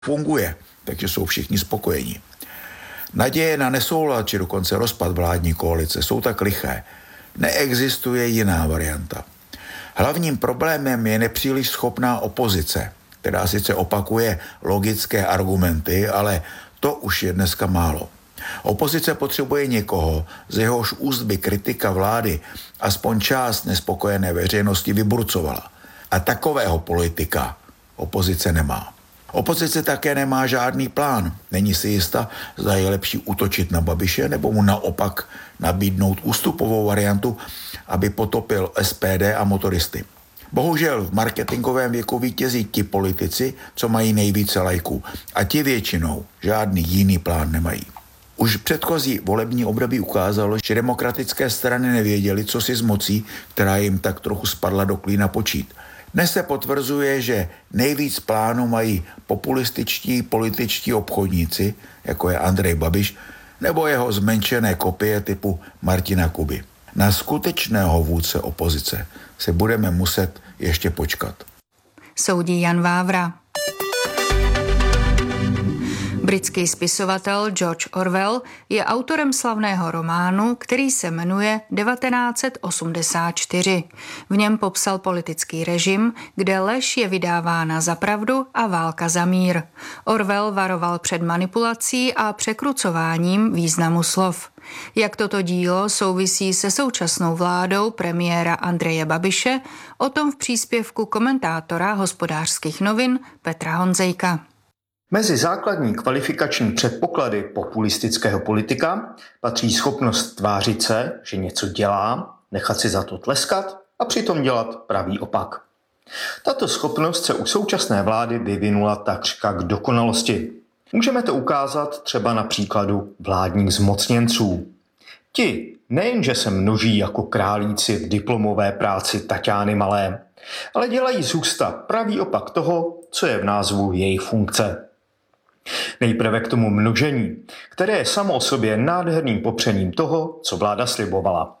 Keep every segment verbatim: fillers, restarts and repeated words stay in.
funguje, takže jsou všichni spokojení. Naděje na nesoulad či dokonce rozpad vládní koalice jsou tak liché. Neexistuje jiná varianta. Hlavním problémem je nepříliš schopná opozice, která sice opakuje logické argumenty, ale to už je dneska málo. Opozice potřebuje někoho, z jehož úst by kritika vlády aspoň část nespokojené veřejnosti vyburcovala. A takového politika opozice nemá. Opozice také nemá žádný plán. Není si jista, zda je lepší útočit na Babiše nebo mu naopak nabídnout ústupovou variantu, aby potopil S P D a motoristy. Bohužel v marketingovém věku vítězí ti politici, co mají nejvíce lajků. A ti většinou žádný jiný plán nemají. Už předchozí volební období ukázalo, že demokratické strany nevěděly, co si s mocí, která jim tak trochu spadla do klína, počít. Dnes se potvrzuje, že nejvíc plánů mají populističtí političtí obchodníci, jako je Andrej Babiš, nebo jeho zmenšené kopie typu Martina Kuby. Na skutečného vůdce opozice se budeme muset ještě počkat. Soudí Jan Vávra. Britský spisovatel George Orwell je autorem slavného románu, který se jmenuje devatenáct set osmdesát čtyři. V něm popsal politický režim, kde lež je vydávána za pravdu a válka za mír. Orwell varoval před manipulací a překrucováním významu slov. Jak toto dílo souvisí se současnou vládou premiéra Andreje Babiše, o tom v příspěvku komentátora Hospodářských novin Petra Honzejka. Mezi základní kvalifikační předpoklady populistického politika patří schopnost tvářit se, že něco dělá, nechat si za to tleskat a přitom dělat pravý opak. Tato schopnost se u současné vlády vyvinula takřka k dokonalosti. Můžeme to ukázat třeba na příkladu vládních zmocněnců. Ti nejenže se množí jako králíci v diplomové práci Taťány Malé, ale dělají z ústa pravý opak toho, co je v názvu jejich funkce. Nejprve k tomu množení, které je samo o sobě nádherným popřením toho, co vláda slibovala.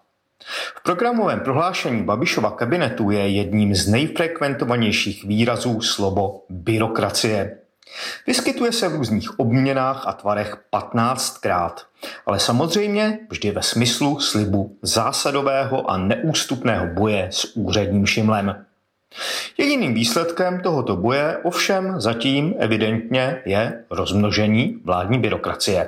V programovém prohlášení Babišova kabinetu je jedním z nejfrekventovanějších výrazů slovo byrokracie. Vyskytuje se v různých obměnách a tvarech patnáctkrát, ale samozřejmě vždy ve smyslu slibu zásadového a neústupného boje s úředním šimlem. Jediným výsledkem tohoto boje ovšem zatím evidentně je rozmnožení vládní byrokracie.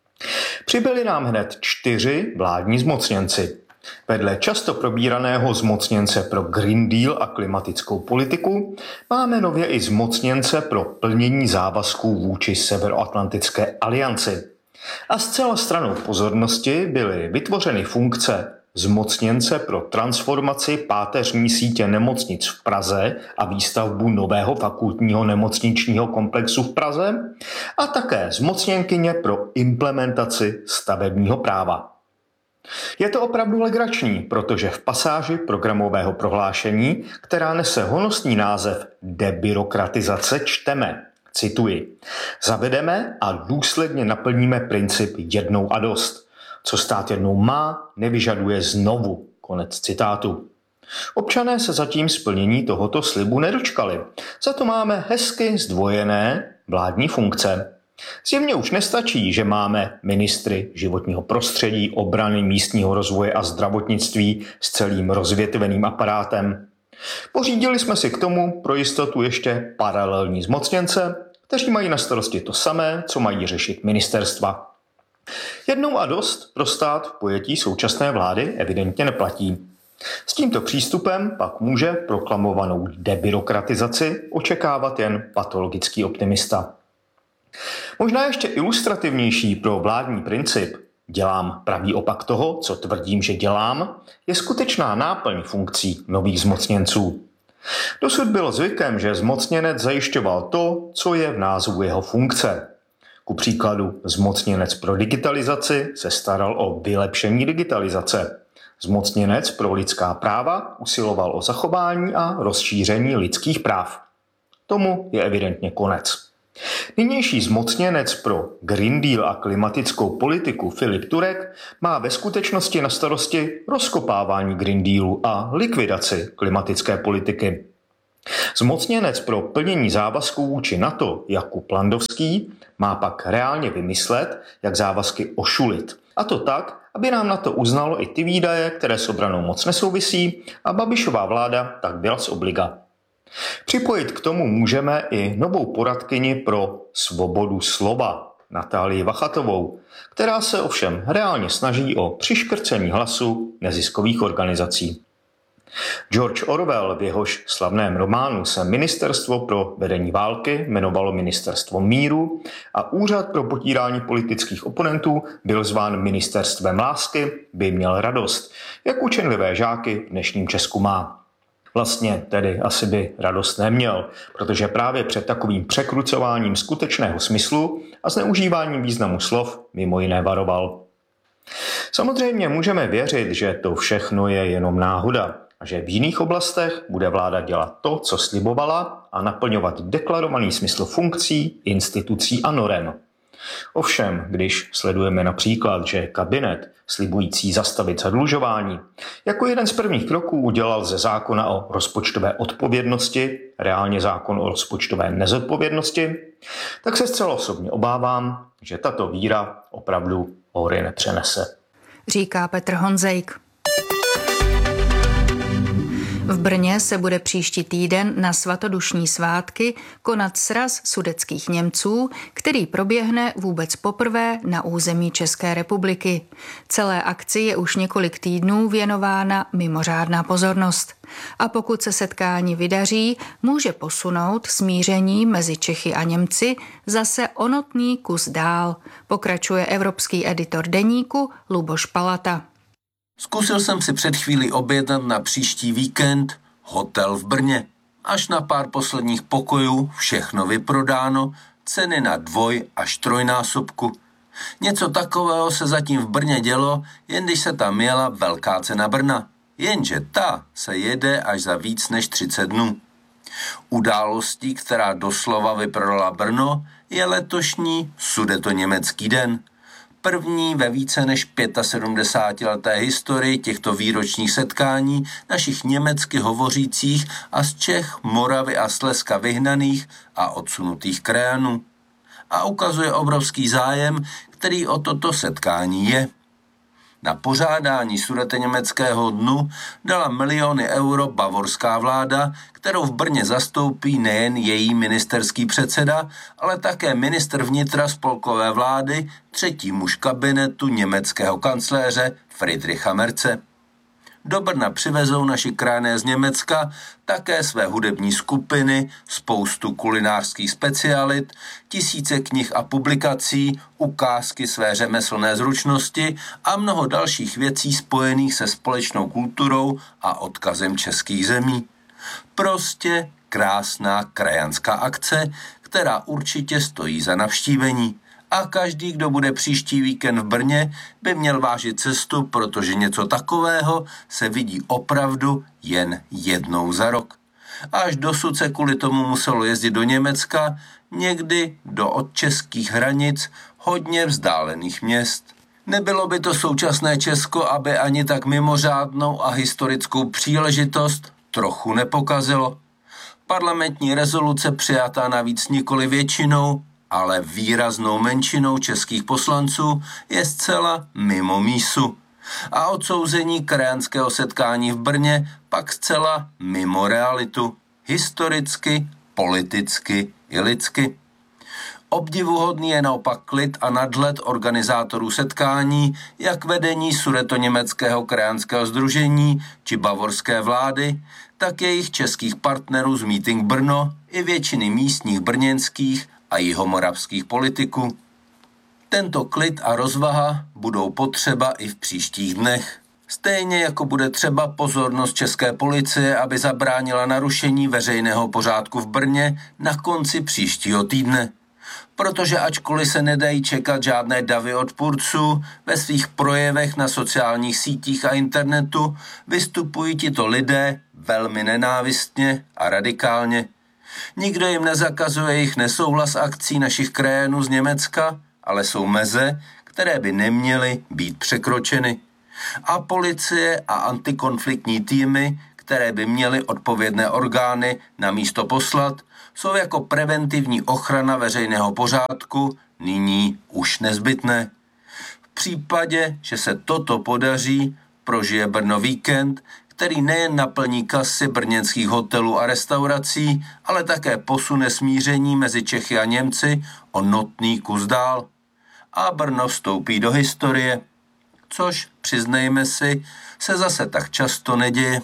Přibyli nám hned čtyři vládní zmocněnci. Vedle často probíraného zmocněnce pro Green Deal a klimatickou politiku máme nově i zmocněnce pro plnění závazků vůči Severoatlantické alianci. A zcela stranou pozornosti byly vytvořeny funkce zmocněnce pro transformaci páteřní sítě nemocnic v Praze a výstavbu nového fakultního nemocničního komplexu v Praze a také zmocněnkyně pro implementaci stavebního práva. Je to opravdu legrační, protože v pasáži programového prohlášení, která nese honosný název debyrokratizace, čteme, cituji, zavedeme a důsledně naplníme princip jednou a dost. Co stát jednou má, nevyžaduje znovu. Konec citátu. Občané se zatím splnění tohoto slibu nedočkali. Za to máme hezky zdvojené vládní funkce. Zjevně už nestačí, že máme ministry životního prostředí, obrany, místního rozvoje a zdravotnictví s celým rozvětveným aparátem. Pořídili jsme si k tomu pro jistotu ještě paralelní zmocněnce, kteří mají na starosti to samé, co mají řešit ministerstva. Jednou a dost pro stát v pojetí současné vlády evidentně neplatí. S tímto přístupem pak může proklamovanou debyrokratizaci očekávat jen patologický optimista. Možná ještě ilustrativnější pro vládní princip dělám pravý opak toho, co tvrdím, že dělám, je skutečná náplň funkcí nových zmocněnců. Dosud bylo zvykem, že zmocněnec zajišťoval to, co je v názvu jeho funkce. Ku příkladu zmocněnec pro digitalizaci se staral o vylepšení digitalizace. Zmocněnec pro lidská práva usiloval o zachování a rozšíření lidských práv. Tomu je evidentně konec. Nynější zmocněnec pro Green Deal a klimatickou politiku Filip Turek má ve skutečnosti na starosti rozkopávání Green Dealu a likvidaci klimatické politiky. Zmocněnec pro plnění závazků vůči NATO Jakub Landovský má pak reálně vymyslet, jak závazky ošulit. A to tak, aby nám NATO uznalo i ty výdaje, které s obranou moc nesouvisí, a Babišova vláda tak byla z obliga. Připojit k tomu můžeme i novou poradkyni pro svobodu slova, Natálii Vachatovou, která se ovšem reálně snaží o přiškrcení hlasu neziskových organizací. George Orwell v jehož slavném románu se Ministerstvo pro vedení války jmenovalo Ministerstvo míru a Úřad pro potírání politických oponentů byl zván Ministerstvem lásky, by měl radost, jak učenlivé žáky v dnešním Česku má. Vlastně tedy asi by radost neměl, protože právě před takovým překrucováním skutečného smyslu a zneužíváním významu slov mimo jiné varoval. Samozřejmě můžeme věřit, že to všechno je jenom náhoda a že v jiných oblastech bude vláda dělat to, co slibovala, a naplňovat deklarovaný smysl funkcí, institucí a norem. Ovšem, když sledujeme například, že kabinet slibující zastavit zadlužování jako jeden z prvních kroků udělal ze zákona o rozpočtové odpovědnosti reálně zákon o rozpočtové nezodpovědnosti, tak se zcela osobně obávám, že tato víra opravdu hory nepřenese. Říká Petr Honzejk. V Brně se bude příští týden na svatodušní svátky konat sraz sudetských Němců, který proběhne vůbec poprvé na území České republiky. Celé akci je už několik týdnů věnována mimořádná pozornost. A pokud se setkání vydaří, může posunout smíření mezi Čechy a Němci zase o notný kus dál, pokračuje evropský editor deníku Luboš Palata. Zkusil jsem si před chvílí objednat na příští víkend hotel v Brně. Až na pár posledních pokojů, všechno vyprodáno, ceny na dvoj až trojnásobku. Něco takového se zatím v Brně dělo, jen když se tam jela velká cena Brna. Jenže ta se jede až za víc než třicet dnů. Událostí, která doslova vyprodala Brno, je letošní Sudetoněmecký den. První ve více než sedmdesátileté historii těchto výročních setkání našich německy hovořících a z Čech, Moravy a Slezska vyhnaných a odsunutých krajanů. A ukazuje obrovský zájem, který o toto setkání je. Na pořádání Sudetoněmeckého dnu dala miliony euro bavorská vláda, kterou v Brně zastoupí nejen její ministerský předseda, ale také ministr vnitra spolkové vlády, třetí muž kabinetu německého kancléře Friedricha Merze. Do Brna přivezou naši krajané z Německa také své hudební skupiny, spoustu kulinářských specialit, tisíce knih a publikací, ukázky své řemeslné zručnosti a mnoho dalších věcí spojených se společnou kulturou a odkazem českých zemí. Prostě krásná krajanská akce, která určitě stojí za navštívení. A každý, kdo bude příští víkend v Brně, by měl vážit cestu, protože něco takového se vidí opravdu jen jednou za rok. A až dosud se kvůli tomu muselo jezdit do Německa, někdy do od českých hranic hodně vzdálených měst. Nebylo by to současné Česko, aby ani tak mimořádnou a historickou příležitost trochu nepokazilo. Parlamentní rezoluce přijatá navíc nikoli většinou, ale výraznou menšinou českých poslanců je zcela mimo mísu. A odsouzení krajanského setkání v Brně pak zcela mimo realitu. Historicky, politicky i lidsky. Obdivuhodný je naopak klid a nadhled organizátorů setkání, jak vedení Sudetoněmeckého krajanského sdružení či bavorské vlády, tak jejich českých partnerů z Meeting Brno i většiny místních brněnských a jihomoravských politiků. Tento klid a rozvaha budou potřeba i v příštích dnech. Stejně jako bude třeba pozornost české policie, aby zabránila narušení veřejného pořádku v Brně na konci příštího týdne. Protože ačkoliv se nedají čekat žádné davy odpůrců, ve svých projevech na sociálních sítích a internetu vystupují tito lidé velmi nenávistně a radikálně. Nikdo jim nezakazuje jejich nesouhlas akcí našich krajanů z Německa, ale jsou meze, které by neměly být překročeny. A policie a antikonfliktní týmy, které by měly odpovědné orgány na místo poslat, jsou jako preventivní ochrana veřejného pořádku nyní už nezbytné. V případě, že se toto podaří, prožije Brno víkend, který nejen naplní kasy brněnských hotelů a restaurací, ale také posune smíření mezi Čechy a Němci o notný kus dál. A Brno vstoupí do historie, což, přiznejme si, se zase tak často neděje.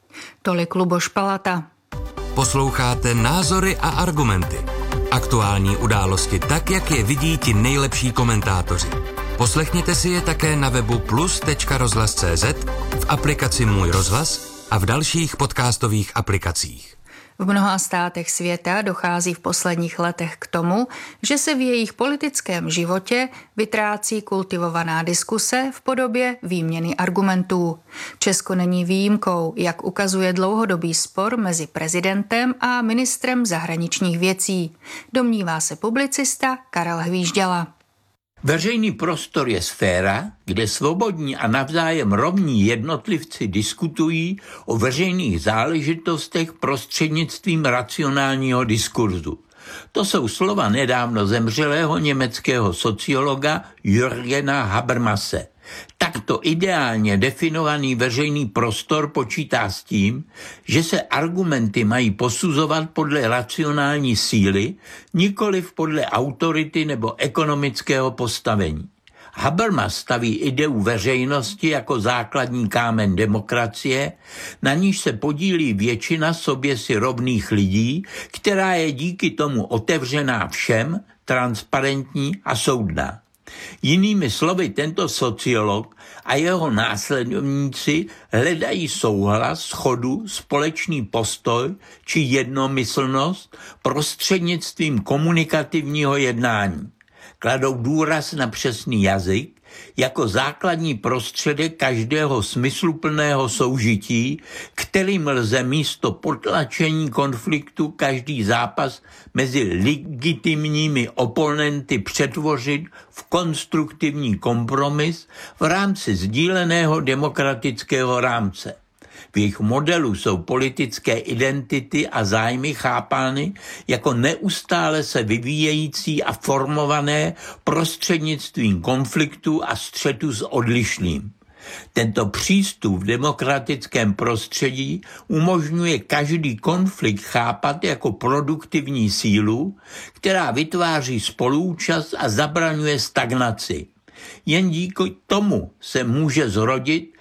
Tolik Luboš Palata. Posloucháte Názory a argumenty. Aktuální události tak, jak je vidí ti nejlepší komentátoři. Poslechněte si je také na webu plus tečka rozhlas tečka cé zet, v aplikaci Můj rozhlas a v dalších podcastových aplikacích. V mnoha státech světa dochází v posledních letech k tomu, že se v jejich politickém životě vytrácí kultivovaná diskuse v podobě výměny argumentů. Česko není výjimkou, jak ukazuje dlouhodobý spor mezi prezidentem a ministrem zahraničních věcí. Domnívá se publicista Karel Hvížďala. Veřejný prostor je sféra, kde svobodní a navzájem rovní jednotlivci diskutují o veřejných záležitostech prostřednictvím racionálního diskurzu. To jsou slova nedávno zemřelého německého sociologa Jürgena Habermase. Takto ideálně definovaný veřejný prostor počítá s tím, že se argumenty mají posuzovat podle racionální síly, nikoliv podle autority nebo ekonomického postavení. Habermas staví ideu veřejnosti jako základní kámen demokracie, na níž se podílí většina sobě si rovných lidí, která je díky tomu otevřená všem, transparentní a soudná. Jinými slovy, tento sociolog a jeho následovníci hledají souhlas, shodu, společný postoj či jednomyslnost prostřednictvím komunikativního jednání. Kladou důraz na přesný jazyk jako základní prostředek každého smysluplného soužití, kterým lze místo potlačení konfliktu každý zápas mezi legitimními oponenty přetvořit v konstruktivní kompromis v rámci sdíleného demokratického rámce. V jejich modelu jsou politické identity a zájmy chápány jako neustále se vyvíjející a formované prostřednictvím konfliktu a střetu s odlišným. Tento přístup v demokratickém prostředí umožňuje každý konflikt chápat jako produktivní sílu, která vytváří spoluúčast a zabraňuje stagnaci. Jen díky tomu se může zrodit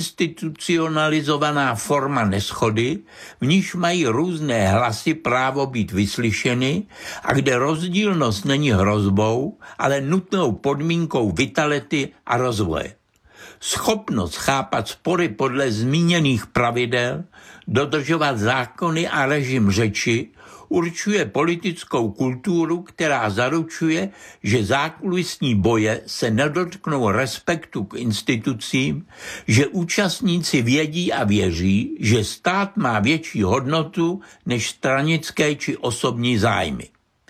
institucionalizovaná forma neschody, v níž mají různé hlasy právo být vyslyšeny a kde rozdílnost není hrozbou, ale nutnou podmínkou vitality a rozvoje. Schopnost chápat spory podle zmíněných pravidel, dodržovat zákony a režim řeči, určuje politickou kulturu, která zaručuje, že zákulisní boje se nedotknou respektu k institucím, že účastníci vědí a věří, že stát má větší hodnotu než stranické či osobní zájmy.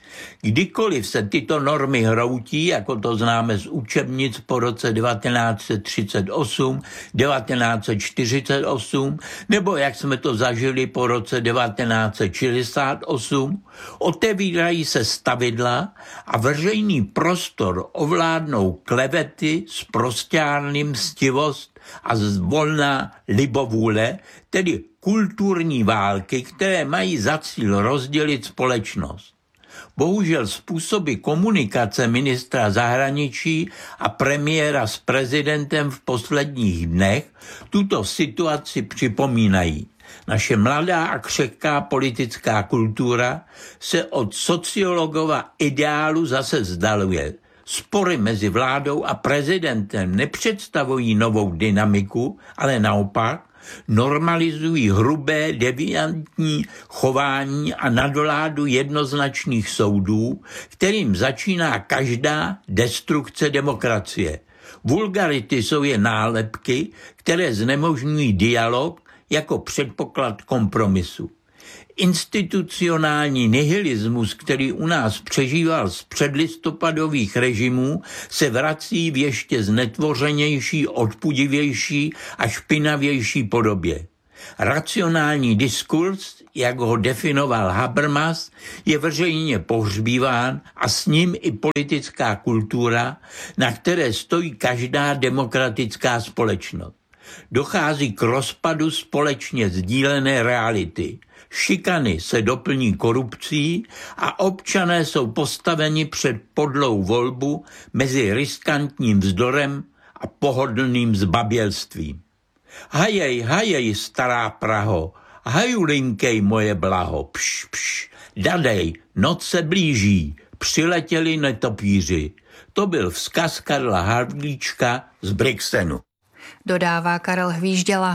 Kdykoliv se tyto normy hroutí, jako to známe z učebnic po roce devatenáct set třicet osm, devatenáct set čtyřicet osm, nebo jak jsme to zažili po roce devatenáct set šedesát osm, otevírají se stavidla a veřejný prostor ovládnou klevety, sprosťárny, mstivost a zvolná libovůle, tedy kulturní války, které mají za cíl rozdělit společnost. Bohužel způsoby komunikace ministra zahraničí a premiéra s prezidentem v posledních dnech tuto situaci připomínají. Naše mladá a křehká politická kultura se od sociologova ideálu zase vzdaluje. Spory mezi vládou a prezidentem nepředstavují novou dynamiku, ale naopak normalizují hrubé, deviantní chování a nadvládu jednoznačných soudů, kterým začíná každá destrukce demokracie. Vulgarity jsou jen nálepky, které znemožňují dialog jako předpoklad kompromisu. Institucionální nihilismus, který u nás přežíval z předlistopadových režimů, se vrací v ještě znetvořenější, odpudivější a špinavější podobě. Racionální diskurs, jak ho definoval Habermas, je veřejně pohřbíván a s ním i politická kultura, na které stojí každá demokratická společnost. Dochází k rozpadu společně sdílené reality. Šikany se doplní korupcí a občané jsou postaveni před podlou volbu mezi riskantním vzdorem a pohodlným zbabělstvím. Hajej, hajej, stará Praho, hajulinkej moje blaho, pš, pš, dadej, noc se blíží, přiletěli netopíři. To byl vzkaz Karla Havlíčka z Brixenu. Dodává Karel Hvížděla.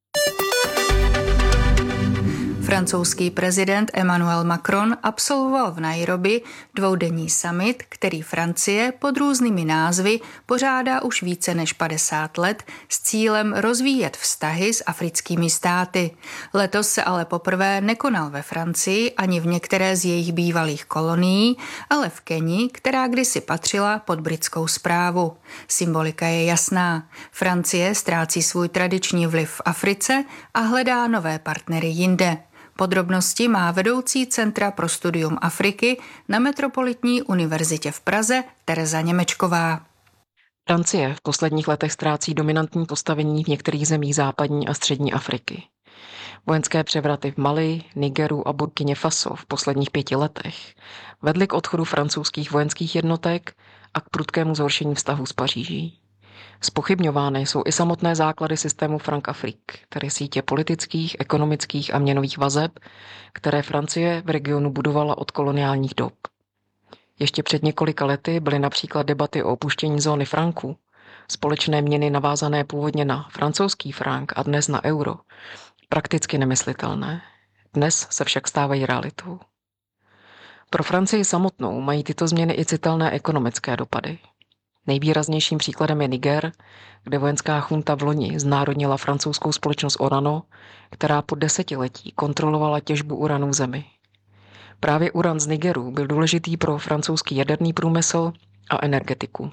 Francouzský prezident Emmanuel Macron absolvoval v Nairobi dvoudenní summit, který Francie pod různými názvy pořádá už více než padesát let s cílem rozvíjet vztahy s africkými státy. Letos se ale poprvé nekonal ve Francii ani v některé z jejich bývalých kolonií, ale v Keni, která kdysi patřila pod britskou správu. Symbolika je jasná. Francie ztrácí svůj tradiční vliv v Africe a hledá nové partnery jinde. Podrobnosti má vedoucí Centra pro studium Afriky na Metropolitní univerzitě v Praze Tereza Němečková. Francie v posledních letech ztrácí dominantní postavení v některých zemích západní a střední Afriky. Vojenské převraty v Mali, Nigeru a Burkině Faso v posledních pěti letech vedly k odchodu francouzských vojenských jednotek a k prudkému zhoršení vztahů s Paříží. Zpochybňovány jsou i samotné základy systému Francafrique, tedy sítě politických, ekonomických a měnových vazeb, které Francie v regionu budovala od koloniálních dob. Ještě před několika lety byly například debaty o opuštění zóny franku, společné měny navázané původně na francouzský frank a dnes na euro, prakticky nemyslitelné. Dnes se však stávají realitou. Pro Francii samotnou mají tyto změny i citelné ekonomické dopady. Nejvýraznějším příkladem je Niger, kde vojenská chunta v loni znárodnila francouzskou společnost Orano, která po desetiletí kontrolovala těžbu uranu v zemi. Právě uran z Nigeru byl důležitý pro francouzský jaderný průmysl a energetiku.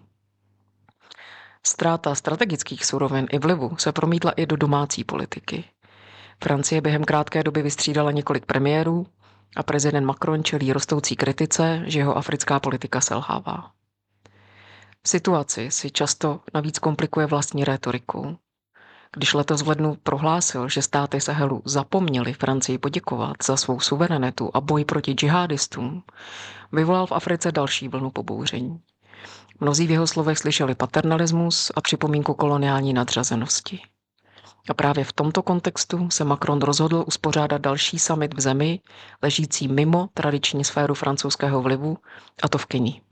Ztráta strategických surovin i vlivu se promítla i do domácí politiky. Francie během krátké doby vystřídala několik premiérů a prezident Macron čelí rostoucí kritice, že jeho africká politika selhává. Situaci si často navíc komplikuje vlastní rétorikou. Když letos v lednu prohlásil, že státy Sahelu zapomněly Francii poděkovat za svou suverenitu a boj proti džihadistům, vyvolal v Africe další vlnu pobouření. Mnozí v jeho slovech slyšeli paternalismus a připomínku koloniální nadřazenosti. A právě v tomto kontextu se Macron rozhodl uspořádat další summit v zemi, ležící mimo tradiční sféru francouzského vlivu, a to v Keni.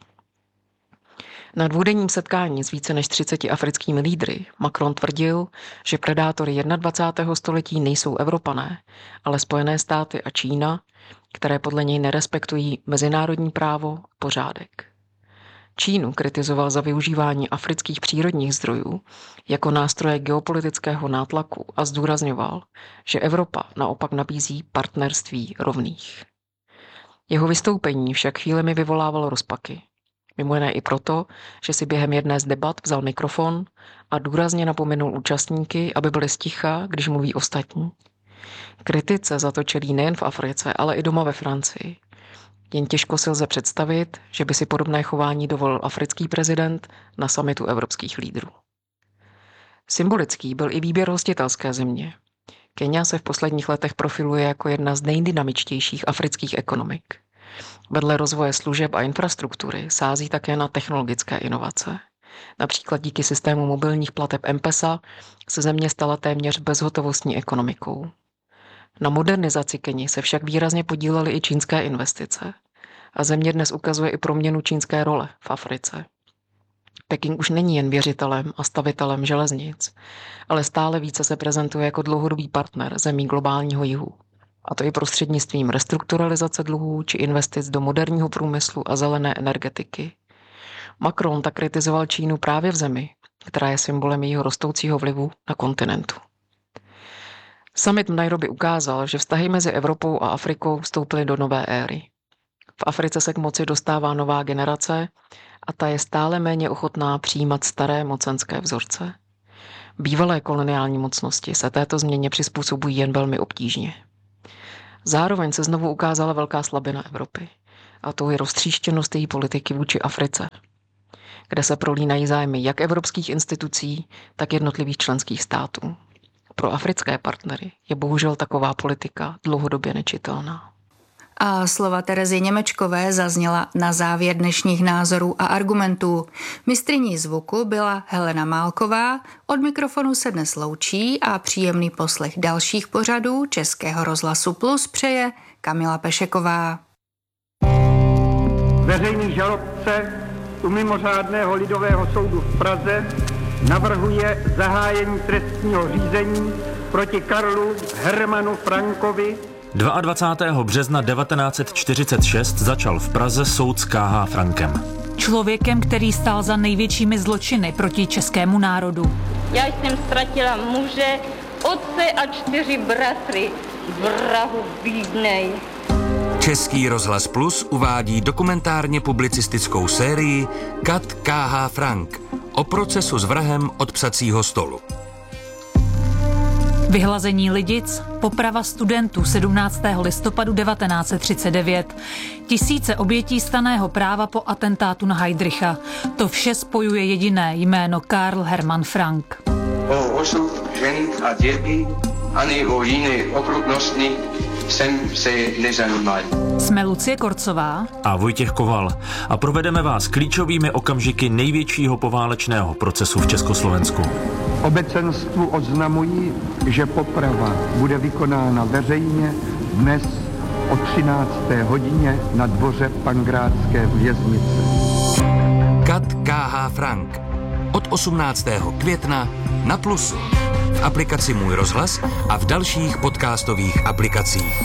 Na dvoudenním setkání s více než třiceti africkými lídry Macron tvrdil, že predátory dvacátého prvního století nejsou Evropané, ale Spojené státy a Čína, které podle něj nerespektují mezinárodní právo a pořádek. Čínu kritizoval za využívání afrických přírodních zdrojů jako nástroje geopolitického nátlaku a zdůrazňoval, že Evropa naopak nabízí partnerství rovných. Jeho vystoupení však chvílemi vyvolávalo rozpaky. Mimo jiné i proto, že si během jedné z debat vzal mikrofon a důrazně napomenul účastníky, aby byli sticha, když mluví ostatní. Kritice za to čelí nejen v Africe, ale i doma ve Francii. Jen těžko si lze představit, že by si podobné chování dovolil africký prezident na summitu evropských lídrů. Symbolický byl i výběr hostitelské země. Kenia se v posledních letech profiluje jako jedna z nejdynamičtějších afrických ekonomik. Vedle rozvoje služeb a infrastruktury sází také na technologické inovace. Například díky systému mobilních plateb M-Pesa se země stala téměř bezhotovostní ekonomikou. Na modernizaci Keni se však výrazně podílely i čínské investice a země dnes ukazuje i proměnu čínské role v Africe. Peking už není jen věřitelem a stavitelem železnic, ale stále více se prezentuje jako dlouhodobý partner zemí globálního jihu. A to i prostřednictvím restrukturalizace dluhů či investic do moderního průmyslu a zelené energetiky. Macron tak kritizoval Čínu právě v zemi, která je symbolem jejího rostoucího vlivu na kontinentu. Summit v Nairobi ukázal, že vztahy mezi Evropou a Afrikou vstoupily do nové éry. V Africe se k moci dostává nová generace a ta je stále méně ochotná přijímat staré mocenské vzorce. Bývalé koloniální mocnosti se této změně přizpůsobují jen velmi obtížně. Zároveň se znovu ukázala velká slabina Evropy, a to je roztříštěnost její politiky vůči Africe, kde se prolínají zájmy jak evropských institucí, tak jednotlivých členských států. Pro africké partnery je bohužel taková politika dlouhodobě nečitelná. A slova Terezy Němečkové zazněla na závěr dnešních názorů a argumentů. Mistryní zvuku byla Helena Málková, od mikrofonu se dnes loučí a příjemný poslech dalších pořadů Českého rozhlasu Plus přeje Kamila Pešeková. Veřejný žalobce u mimořádného lidového soudu v Praze navrhuje zahájení trestního řízení proti Karlu Hermanu Frankovi. dvacátého druhého března devatenáct set čtyřicet šest začal v Praze soud s K H. Frankem. Člověkem, který stál za největšími zločiny proti českému národu. Já jsem ztratila muže, otce a čtyři bratry. Vrahu bídnej. Český rozhlas Plus uvádí dokumentárně publicistickou sérii Kat K H. Frank o procesu s vrahem od psacího stolu. Vyhlazení Lidic, poprava studentů sedmnáctého listopadu devatenáct set třicet devět, tisíce obětí stanného práva po atentátu na Heydricha. To vše spojuje jediné jméno Karl Hermann Frank. O osud žen a dětí ani o jiné okrutnosti jsem se nezajímal. Jsme Lucie Korcová a Vojtěch Koval a provedeme vás klíčovými okamžiky největšího poválečného procesu v Československu. Obecenstvu oznamují, že poprava bude vykonána veřejně dnes o třinácté hodině na dvoře Pankrátské věznice. Kat K H. Frank od osmnáctého května na Plusu, v aplikaci Můj rozhlas a v dalších podcastových aplikacích.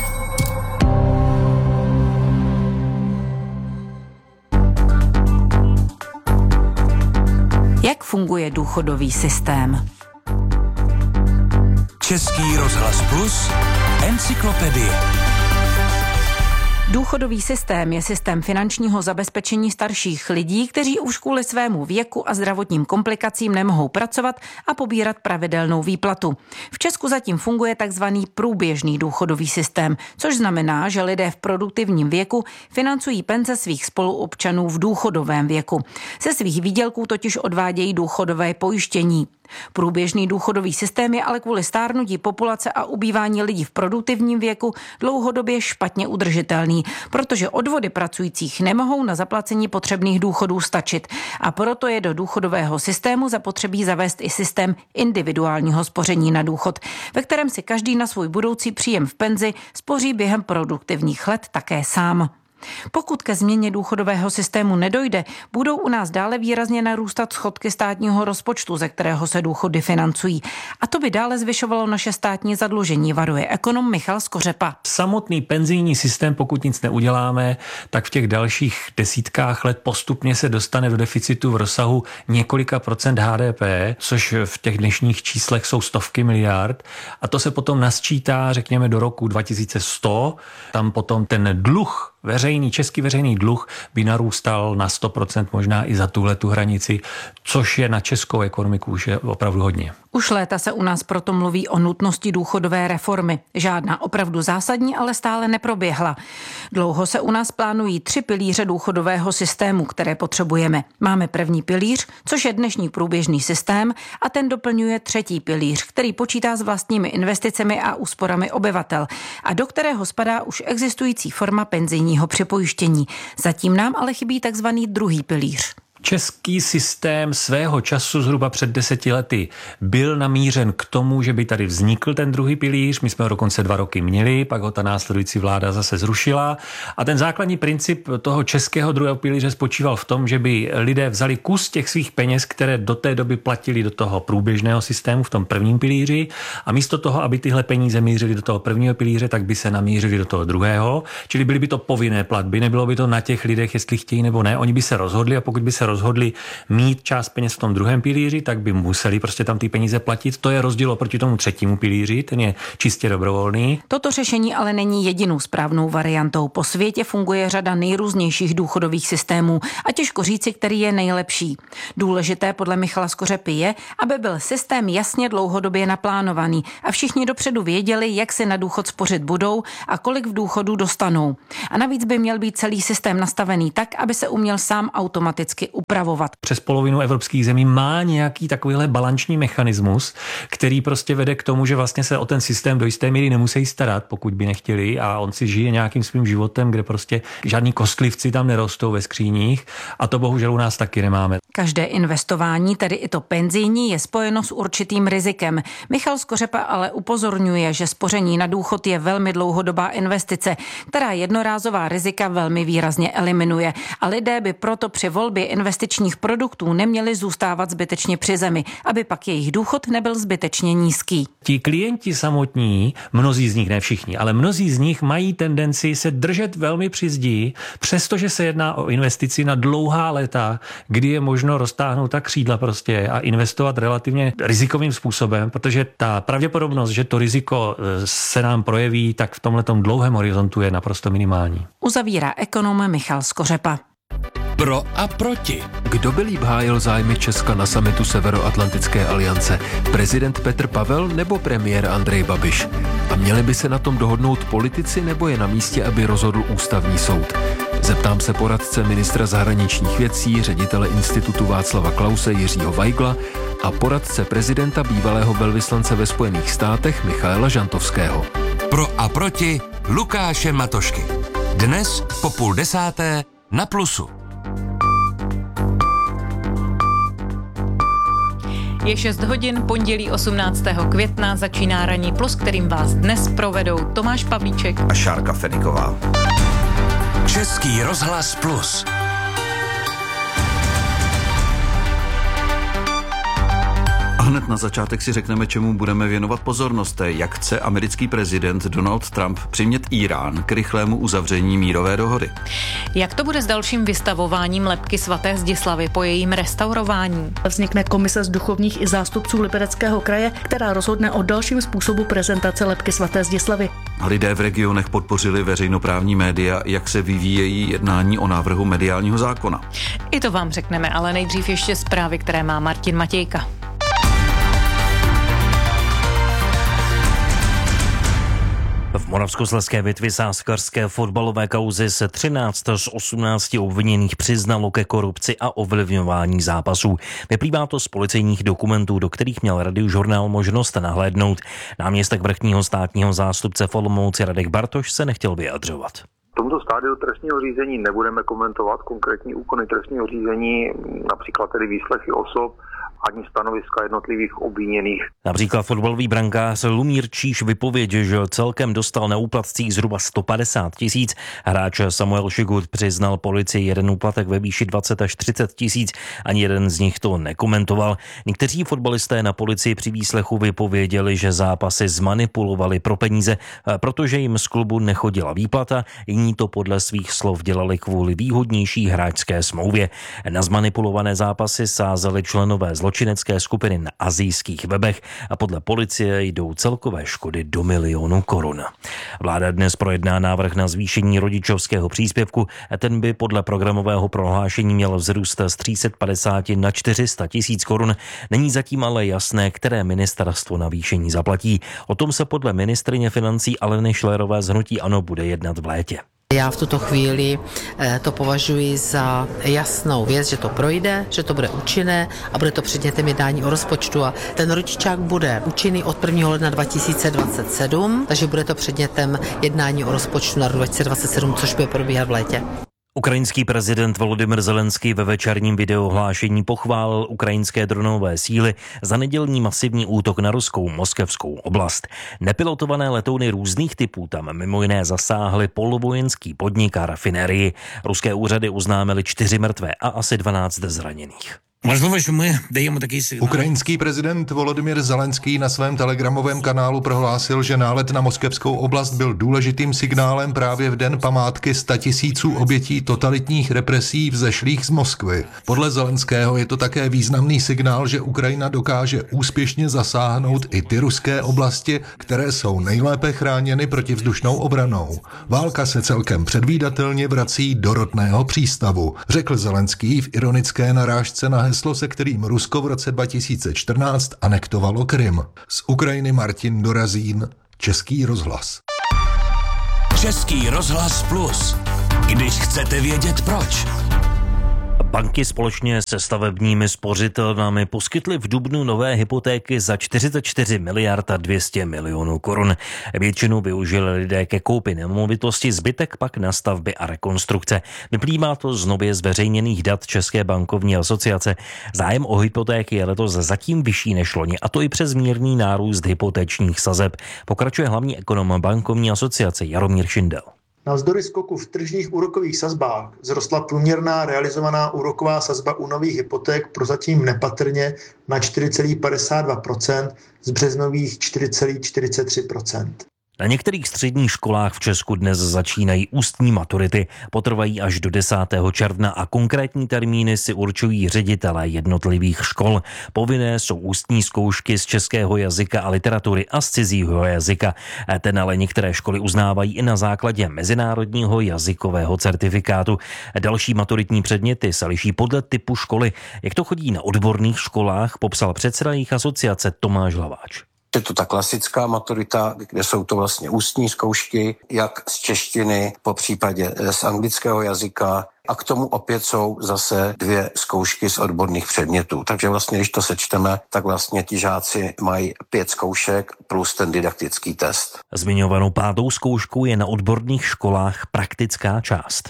Jak funguje důchodový systém? Český rozhlas Plus, encyklopedie. Důchodový systém je systém finančního zabezpečení starších lidí, kteří už kvůli svému věku a zdravotním komplikacím nemohou pracovat a pobírat pravidelnou výplatu. V Česku zatím funguje takzvaný průběžný důchodový systém, což znamená, že lidé v produktivním věku financují penze svých spoluobčanů v důchodovém věku. Ze svých výdělků totiž odvádějí důchodové pojištění. Průběžný důchodový systém je ale kvůli stárnutí populace a ubývání lidí v produktivním věku dlouhodobě špatně udržitelný, protože odvody pracujících nemohou na zaplacení potřebných důchodů stačit a proto je do důchodového systému zapotřebí zavést i systém individuálního spoření na důchod, ve kterém si každý na svůj budoucí příjem v penzi spoří během produktivních let také sám. Pokud ke změně důchodového systému nedojde, budou u nás dále výrazně narůstat schodky státního rozpočtu, ze kterého se důchody financují. A to by dále zvyšovalo naše státní zadlužení, varuje ekonom Michal Skořepa. Samotný penzijní systém, pokud nic neuděláme, tak v těch dalších desítkách let postupně se dostane do deficitu v rozsahu několika procent H D P, což v těch dnešních číslech jsou stovky miliard. A to se potom nasčítá, řekněme, do roku dva tisíce sto. Tam potom ten dluh veřejný, český veřejný dluh by narůstal na sto procent, možná i za tuhletu hranici, což je na českou ekonomiku už je opravdu hodně. Už léta se u nás proto mluví o nutnosti důchodové reformy. Žádná opravdu zásadní, ale stále neproběhla. Dlouho se u nás plánují tři pilíře důchodového systému, které potřebujeme. Máme první pilíř, což je dnešní průběžný systém, a ten doplňuje třetí pilíř, který počítá s vlastními investicemi a úsporami obyvatel a do kterého spadá už existující forma penzijního připojištění. Zatím nám ale chybí takzvaný druhý pilíř. Český systém svého času zhruba před deseti lety byl namířen k tomu, že by tady vznikl ten druhý pilíř. My jsme ho dokonce dva roky měli, pak ho ta následující vláda zase zrušila. A ten základní princip toho českého druhého pilíře spočíval v tom, že by lidé vzali kus těch svých peněz, které do té doby platili do toho průběžného systému v tom prvním pilíři, a místo toho, aby tyhle peníze mířily do toho prvního pilíře, tak by se namířili do toho druhého. Čili byly by to povinné platby, nebylo by to na těch lidech, jestli chtějí nebo ne. Oni by se rozhodli, a pokud by se rozhodli mít část peněz v tom druhém pilíři, tak by museli prostě tam ty peníze platit. To je rozdíl oproti tomu třetímu pilíři, ten je čistě dobrovolný. Toto řešení ale není jedinou správnou variantou. Po světě funguje řada nejrůznějších důchodových systémů a těžko říci, který je nejlepší. Důležité podle Michala Skořepy je, aby byl systém jasně dlouhodobě naplánovaný a všichni dopředu věděli, jak si na důchod spořit budou a kolik v důchodu dostanou. A navíc by měl být celý systém nastavený tak, aby se uměl sám automaticky upravovat. Přes polovinu evropských zemí má nějaký takovýhle balanční mechanismus, který prostě vede k tomu, že vlastně se o ten systém do jisté míry nemusí starat, pokud by nechtěli, a on si žije nějakým svým životem, kde prostě žádný kostlivci tam nerostou ve skříních, a to bohužel u nás taky nemáme. Každé investování, tedy i to penzijní, je spojeno s určitým rizikem. Michal Skořepa ale upozorňuje, že spoření na důchod je velmi dlouhodobá investice, která jednorázová rizika velmi výrazně eliminuje. A lidé by proto při volbě investičních produktů neměli zůstávat zbytečně při zemi, aby pak jejich důchod nebyl zbytečně nízký. Ti klienti samotní, mnozí z nich, ne všichni, ale mnozí z nich mají tendenci se držet velmi při zdi, přestože se jedná o investici na dlouhá léta, kdy je možno roztáhnout ta křídla prostě a investovat relativně rizikovým způsobem, protože ta pravděpodobnost, že to riziko se nám projeví, tak v tomhletom dlouhém horizontu je naprosto minimální. Uzavírá ekonom Michal Skořepa. Pro a proti. Kdo by líp hájil zájmy Česka na summitu Severoatlantické aliance? Prezident Petr Pavel nebo premiér Andrej Babiš? A měli by se na tom dohodnout politici, nebo je na místě, aby rozhodl ústavní soud? Zeptám se poradce ministra zahraničních věcí, ředitele Institutu Václava Klause Jiřího Weigla a poradce prezidenta bývalého velvyslance ve Spojených státech Michaela Žantovského. Pro a proti Lukáše Matošky. Dnes po půl desáté na Plusu. Je šest hodin, pondělí osmnáctého května, začíná Ranní plus, kterým vás dnes provedou Tomáš Pavlíček a Šárka Feniková. Český rozhlas Plus. A hned na začátek si řekneme, čemu budeme věnovat pozornost. Jak chce americký prezident Donald Trump přimět Írán k rychlému uzavření mírové dohody. Jak to bude s dalším vystavováním lebky svaté Zdislavy po jejím restaurování? Vznikne komise z duchovních i zástupců Libereckého kraje, která rozhodne o dalším způsobu prezentace lebky svaté Zdislavy. Lidé v regionech podpořili veřejnoprávní média, jak se vyvíjejí jednání o návrhu mediálního zákona. I to vám řekneme, ale nejdřív ještě zprávy, které má Martin Matějka. V Moravskoslezské větvi sázkařské fotbalové kauzy se třináct z osmnácti obviněných přiznalo ke korupci a ovlivňování zápasů. Vyplývá to z policejních dokumentů, do kterých měl Radiožurnál možnost nahlédnout. Náměstek vrchního státního zástupce v Olomouci Radek Bartoš se nechtěl vyjadřovat. V tomto stádiu trestního řízení nebudeme komentovat konkrétní úkony trestního řízení, například tedy výslechy osob, ani stanoviska jednotlivých obviněných. Například fotbalový brankář Lumír Číš vypověděl, že celkem dostal na úplatcích zhruba sto padesát tisíc. Hráč Samuel Šigut přiznal policii jeden úplatek ve výši dvacet až třicet tisíc. Ani jeden z nich to nekomentoval. Někteří fotbalisté na policii při výslechu vypověděli, že zápasy zmanipulovali pro peníze, protože jim z klubu nechodila výplata. Jiní to podle svých slov dělali kvůli výhodnější hráčské smlouvě. Na zmanipulované zápasy sázeli členové zločinecké skupiny na asijských webech a podle policie jdou celkové škody do milionu korun. Vláda dnes projedná návrh na zvýšení rodičovského příspěvku. Ten by podle programového prohlášení měl vzrůst z tři sta padesát na čtyři sta tisíc korun. Není zatím ale jasné, které ministerstvo navýšení zaplatí. O tom se podle ministryně financí Aleny Schillerové z hnutí ANO bude jednat v létě. Já v tuto chvíli to považuji za jasnou věc, že to projde, že to bude účinné a bude to předmětem jednání o rozpočtu. A ten rodičák bude účinný od prvního ledna dva tisíce dvacet sedm, takže bude to předmětem jednání o rozpočtu na rok dva tisíce dvacet sedm, což bude probíhat v létě. Ukrajinský prezident Volodymyr Zelenský ve večerním videohlášení pochválil ukrajinské dronové síly za nedělní masivní útok na ruskou moskevskou oblast. Nepilotované letouny různých typů tam mimo jiné zasáhly polovojenský podnik a rafinérii. Ruské úřady oznámily čtyři mrtvé a asi dvanáct zraněných. Можливо, що ми даємо такий сигнал. Ukrajinský prezident Volodymyr Zelenský na svém telegramovém kanálu prohlásil, že nálet na moskevskou oblast byl důležitým signálem právě v den památky statisíců obětí totalitních represí vzešlých z Moskvy. Podle Zelenského je to také významný signál, že Ukrajina dokáže úspěšně zasáhnout i ty ruské oblasti, které jsou nejlépe chráněny protivzdušnou obranou. Válka se celkem předvídatelně vrací do rodného přístavu, řekl Zelenský v ironické narážce na heslo, se kterým Rusko v roce dva tisíce čtrnáct anektovalo Krym. Z Ukrajiny Martin Dorazín, Český rozhlas. Český rozhlas plus. Když chcete vědět proč. Banky společně se stavebními spořitelnami poskytly v dubnu nové hypotéky za čtyřicet čtyři miliard a dvě stě milionů korun. Většinu využili lidé ke koupi nemovitosti, zbytek pak na stavby a rekonstrukce. Vyplývá to z nově zveřejněných dat České bankovní asociace. Zájem o hypotéky je letos zatím vyšší než loni, a to i přes mírný nárůst hypotečních sazeb. Pokračuje hlavní ekonom bankovní asociace Jaromír Šindel. Navzdory skoku v tržních úrokových sazbách vzrostla průměrná realizovaná úroková sazba u nových hypoték prozatím nepatrně na čtyři celá padesát dva procenta z březnových čtyři celá čtyřicet tři procenta. Na některých středních školách v Česku dnes začínají ústní maturity, potrvají až do desátého června a konkrétní termíny si určují ředitelé jednotlivých škol. Povinné jsou ústní zkoušky z českého jazyka a literatury a z cizího jazyka. Ten ale některé školy uznávají i na základě mezinárodního jazykového certifikátu. Další maturitní předměty se liší podle typu školy. Jak to chodí na odborných školách, popsal předseda jejich asociace Tomáš Hlaváč. Je to ta klasická maturita, kde jsou to vlastně ústní zkoušky, jak z češtiny, po případě z anglického jazyka, a k tomu opět jsou zase dvě zkoušky z odborných předmětů. Takže vlastně, když to sečteme, tak vlastně ti žáci mají pět zkoušek plus ten didaktický test. Zmiňovanou pátou zkouškou je na odborných školách praktická část.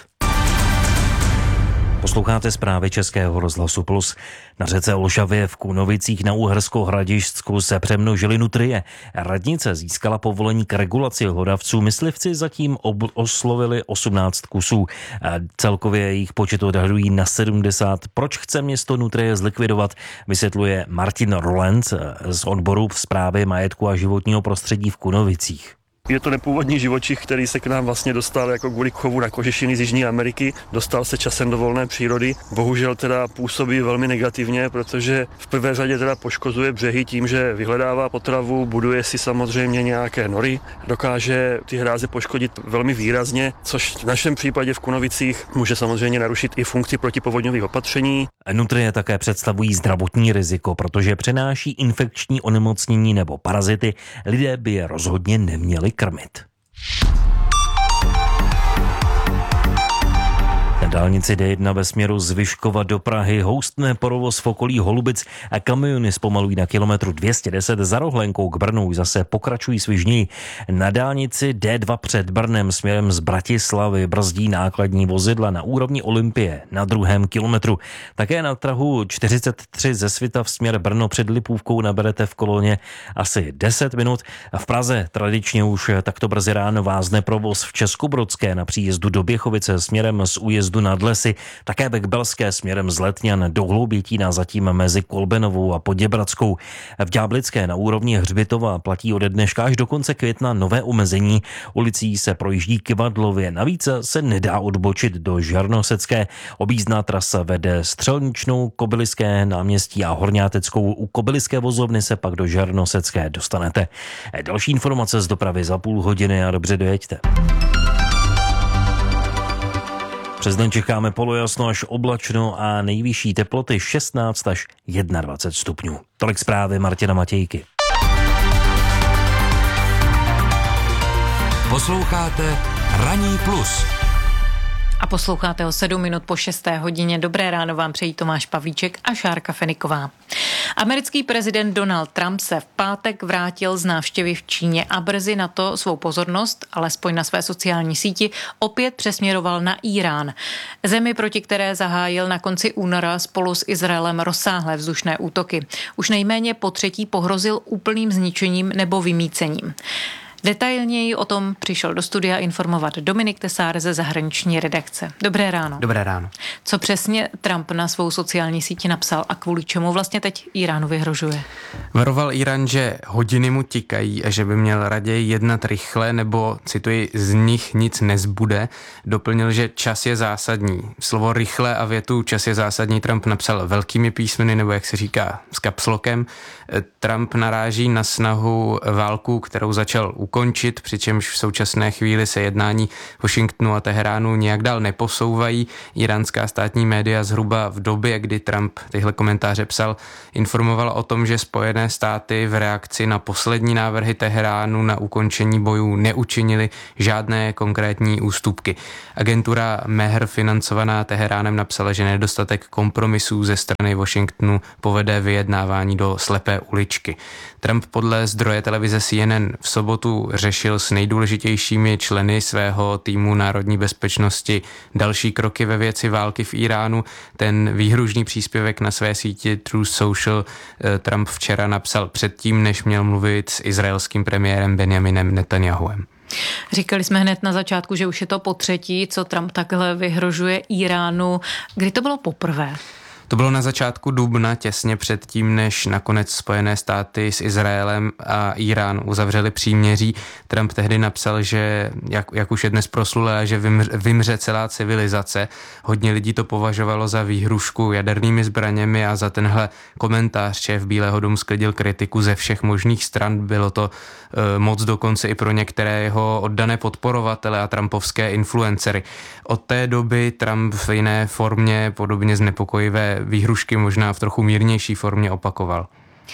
Posloucháte zprávy Českého rozhlasu Plus. Na řece Olšavě v Kunovicích na Uhersko-Hradišťsku se přemnožily nutrie. Radnice získala povolení k regulaci hlodavců. Myslivci zatím ob- oslovili osmnáct kusů. Celkově jejich počet odhadují na sedmdesát. Proč chce město nutrie zlikvidovat, vysvětluje Martin Roland z odboru v správě majetku a životního prostředí v Kunovicích. Je to nepůvodní živočich, který se k nám vlastně dostal jako kvůli chovu na kožešiny z Jižní Ameriky. Dostal se časem do volné přírody. Bohužel teda působí velmi negativně, protože v prvé řadě teda poškozuje břehy tím, že vyhledává potravu, buduje si samozřejmě nějaké nory, dokáže ty hráze poškodit velmi výrazně, což v našem případě v Kunovicích může samozřejmě narušit i funkci protipovodňových opatření. Nutrie také představují zdravotní riziko, protože přenáší infekční onemocnění nebo parazity. Lidé by je rozhodně neměli krmit. Na dálnici D jedna ve směru z Vyškova do Prahy houstne provoz v okolí Holubic a kamiony zpomalují na kilometru dvě stě deset. Za Rohlenkou k Brnu zase pokračují svižněji. Na dálnici D dva před Brnem směrem z Bratislavy brzdí nákladní vozidla na úrovni Olympie na druhém kilometru. Také na trhu čtyřicet tři ze Svitav směr Brno před Lipůvkou naberete v koloně asi deset minut. V Praze tradičně už takto brzy ráno vázne provoz v Českobrodské na příjezdu do Běchovice směrem z újezdu nad Lesy, také ve Kbelské směrem z Letňan do Hloubětína zatím mezi Kolbenovou a Poděbradskou. V Ďáblické na úrovni Hřbitova platí ode dneška až do konce května nové omezení. Ulicí se projíždí Kivadlově, navíc se nedá odbočit do Žarnosecké. Objízdná trasa vede Střelničnou, Kobyliské náměstí a Horňáteckou. U Kobyliské vozovny se pak do Žarnosecké dostanete. Další informace z dopravy za půl hodiny a dobře dojeďte. Přes den čekáme polojasno až oblačno a nejvyšší teploty šestnáct až dvacet jedna stupňů. Tolik zprávy Martina Matějky. Posloucháte Ranní plus. A posloucháte o sedm minut po šesté hodině. Dobré ráno vám přejí Tomáš Pavlíček a Šárka Feniková. Americký prezident Donald Trump se v pátek vrátil z návštěvy v Číně a brzy na to svou pozornost, alespoň na své sociální síti, opět přesměroval na Írán. Zemi, proti které zahájil na konci února spolu s Izraelem rozsáhlé vzdušné útoky. Už nejméně po třetí pohrozil úplným zničením nebo vymýcením. Detailněji o tom přišel do studia informovat Dominik Tesár ze zahraniční redakce. Dobré ráno. Dobré ráno. Co přesně Trump na svou sociální síti napsal a kvůli čemu vlastně teď Iránu vyhrožuje? Varoval Irán, že hodiny mu tikají a že by měl raději jednat rychle, nebo, cituji, z nich nic nezbude. Doplnil, že čas je zásadní. Slovo rychle a větu čas je zásadní Trump napsal velkými písmeny, nebo jak se říká, s kapslokem. Trump naráží na snahu válku, kterou začal ukončit, přičemž v současné chvíli se jednání Washingtonu a Teheránu nějak dál neposouvají. Iránská státní média zhruba v době, kdy Trump tyhle komentáře psal, informovala o tom, že Spojené státy v reakci na poslední návrhy Teheránu na ukončení bojů neučinili žádné konkrétní ústupky. Agentura Mehr financovaná Teheránem napsala, že nedostatek kompromisů ze strany Washingtonu povede vyjednávání do slepé uličky. Trump podle zdroje televize C N N v sobotu řešil s nejdůležitějšími členy svého týmu národní bezpečnosti další kroky ve věci války v Iránu. Ten výhružný příspěvek na své síti Truth Social Trump včera napsal předtím, než měl mluvit s izraelským premiérem Benjaminem Netanjahuem. Říkali jsme hned na začátku, že už je to po třetí, co Trump takhle vyhrožuje Iránu. Kdy to bylo poprvé? To bylo na začátku dubna, těsně předtím, než nakonec Spojené státy s Izraelem a Irán uzavřeli příměří. Trump tehdy napsal, že, jak, jak už je dnes proslulé, že vymře, vymře celá civilizace. Hodně lidí to považovalo za výhrušku jadernými zbraněmi a za tenhle komentář šéf Bílého domu sklidil kritiku ze všech možných stran. Bylo to e, moc dokonce i pro některé jeho oddané podporovatele a trumpovské influencery. Od té doby Trump v jiné formě, podobně znepokojivé výhrušky, možná v trochu mírnější formě opakoval.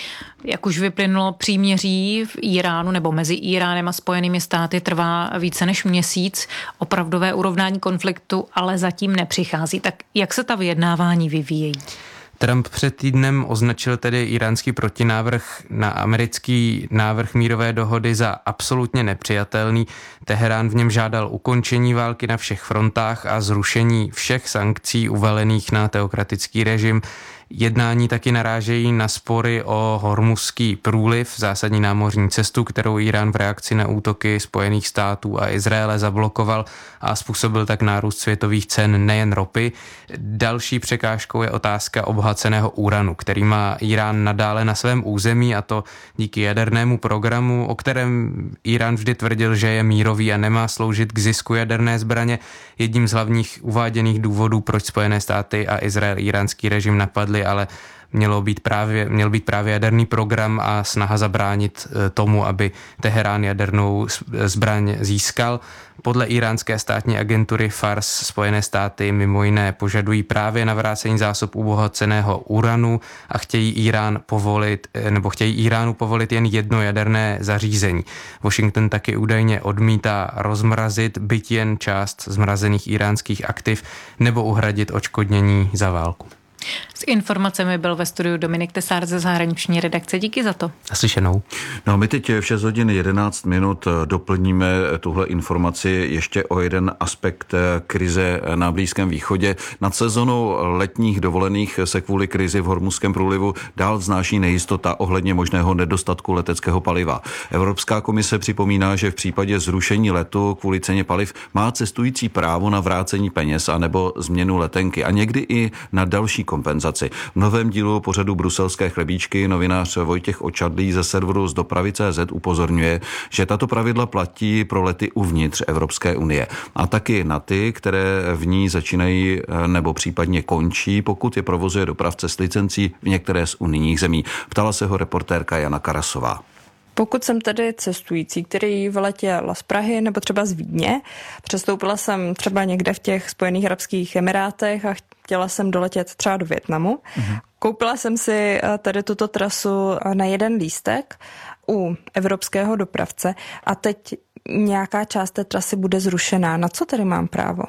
Jak už vyplynulo, příměří v Iránu nebo mezi Iránem a Spojenými státy trvá více než měsíc. Opravdové urovnání konfliktu ale zatím nepřichází. Tak jak se ta vyjednávání vyvíjejí? Trump před týdnem označil tedy iránský protinávrh na americký návrh mírové dohody za absolutně nepřijatelný. Teherán v něm žádal ukončení války na všech frontách a zrušení všech sankcí uvalených na teokratický režim. Jednání taky narážejí na spory o Hormuzský průliv, zásadní námořní cestu, kterou Irán v reakci na útoky Spojených států a Izraele zablokoval a způsobil tak nárůst světových cen nejen ropy. Další překážkou je otázka obohaceného uranu, který má Irán nadále na svém území, a to díky jadernému programu, o kterém Irán vždy tvrdil, že je mírový a nemá sloužit k zisku jaderné zbraně. Jedním z hlavních uváděných důvodů, proč Spojené státy a Izrael iránský režim napadli, ale mělo být právě, měl být právě jaderný program a snaha zabránit tomu, aby Teherán jadernou zbraň získal. Podle iránské státní agentury Fars Spojené státy mimo jiné požadují právě navrácení zásob ubohaceného uranu a chtějí Irán povolit, nebo chtějí Iránu povolit jen jedno jaderné zařízení. Washington taky údajně odmítá rozmrazit byť jen část zmrazených iránských aktiv nebo uhradit odškodnění za válku. S informacemi byl ve studiu Dominik Tesár ze zahraniční redakce. Díky za to. Naslyšenou. No a my teď v šest hodin jedenáct minut doplníme tuhle informaci ještě o jeden aspekt krize na Blízkém východě. Nad sezónou letních dovolených se kvůli krizi v Hormuzském průlivu dál vznáší nejistota ohledně možného nedostatku leteckého paliva. Evropská komise připomíná, že v případě zrušení letu kvůli ceně paliv má cestující právo na vrácení peněz anebo změnu letenky a někdy i na další kompenzaci. V novém dílu pořadu Bruselské chlebíčky novinář Vojtěch Očadlý ze serveru z dopravy tečka cé zet upozorňuje, že tato pravidla platí pro lety uvnitř Evropské unie a taky na ty, které v ní začínají nebo případně končí, pokud je provozuje dopravce s licencí v některé z unijních zemí. Ptala se ho reportérka Jana Karasová. Pokud jsem tedy cestující, který vyletěl z Prahy nebo třeba z Vídně, přestoupila jsem třeba někde v těch Spojených arabských emirátech a chtěla jsem doletět třeba do Vietnamu. Mhm. Koupila jsem si tady tuto trasu na jeden lístek u evropského dopravce a teď nějaká část té trasy bude zrušená. Na co tedy mám právo?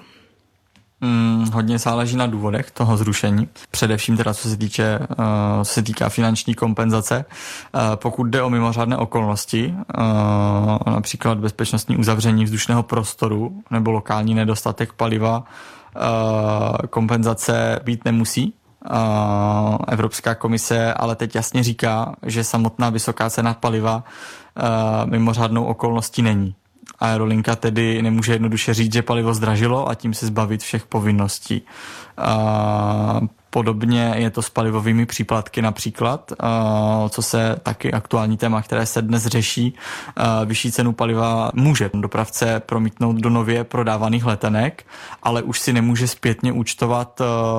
Hmm, hodně záleží na důvodech toho zrušení. Především teda, co se týče, uh, co se týká finanční kompenzace. Uh, pokud jde o mimořádné okolnosti, uh, například bezpečnostní uzavření vzdušného prostoru nebo lokální nedostatek paliva, uh, kompenzace být nemusí. Evropská komise ale teď jasně říká, že samotná vysoká cena paliva mimořádnou okolností není. Aerolinka tedy nemůže jednoduše říct, že palivo zdražilo a tím se zbavit všech povinností. Podobně je to s palivovými příplatky například, co se taky aktuální téma, které se dnes řeší. Vyšší cenu paliva může dopravce promítnout do nově prodávaných letenek, ale už si nemůže zpětně účtovat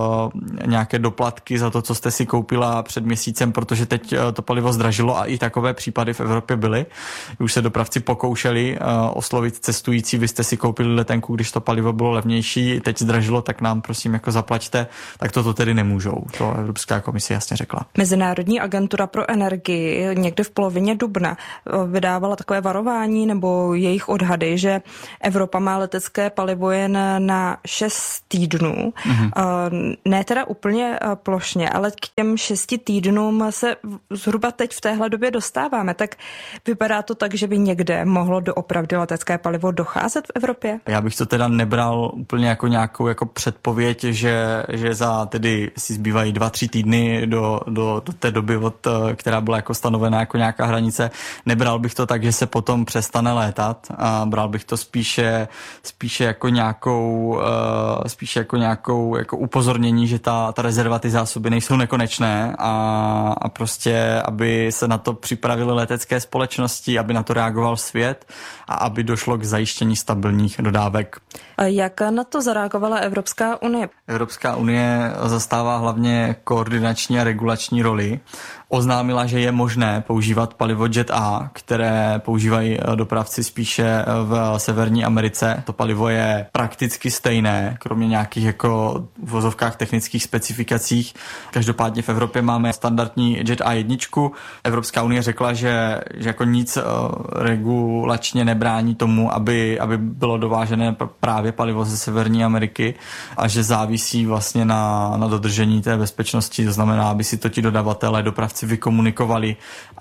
nějaké doplatky za to, co jste si koupila před měsícem, protože teď to palivo zdražilo a i takové případy v Evropě byly. Už se dopravci pokoušeli oslovit cestující, vy jste si koupili letenku, když to palivo bylo levnější, teď zdražilo, tak nám prosím jako zaplaťte, tak toto tedy nemůžou. To Evropská komise jasně řekla. Mezinárodní agentura pro energii někdy v polovině dubna vydávala takové varování nebo jejich odhady, že Evropa má letecké palivo jen na šest týdnů. Mm-hmm. Ne teda úplně plošně, ale k těm šesti týdnům se zhruba teď v téhle době dostáváme. Tak vypadá to tak, že by někde mohlo doopravdy letecké palivo docházet v Evropě? Já bych to teda nebral úplně jako nějakou jako předpověď, že, že za tedy si zbývají dva, tři týdny do, do, do té doby, od, která byla jako stanovená jako nějaká hranice. Nebral bych to tak, že se potom přestane létat a bral bych to spíše, spíše jako nějakou, spíše jako nějakou jako upozornění, že ta, ta rezerva, ty zásoby nejsou nekonečné a, a prostě, aby se na to připravily letecké společnosti, aby na to reagoval svět a aby došlo k zajištění stabilních dodávek. Jak na to zareagovala Evropská unie? Evropská unie zastává hlavně koordinační a regulační roli. Oznámila, že je možné používat palivo Jet A, které používají dopravci spíše v Severní Americe. To palivo je prakticky stejné, kromě nějakých jako v vozovkách technických specifikacích. Každopádně v Evropě máme standardní Jet A jedna. Evropská unie řekla, že, že jako nic regulačně nebrání tomu, aby, aby bylo dovážené právě palivo ze Severní Ameriky a že závisí vlastně na, na dodržení té bezpečnosti. To znamená, aby si to ti dodavatelé, dopravci vykomunikovali,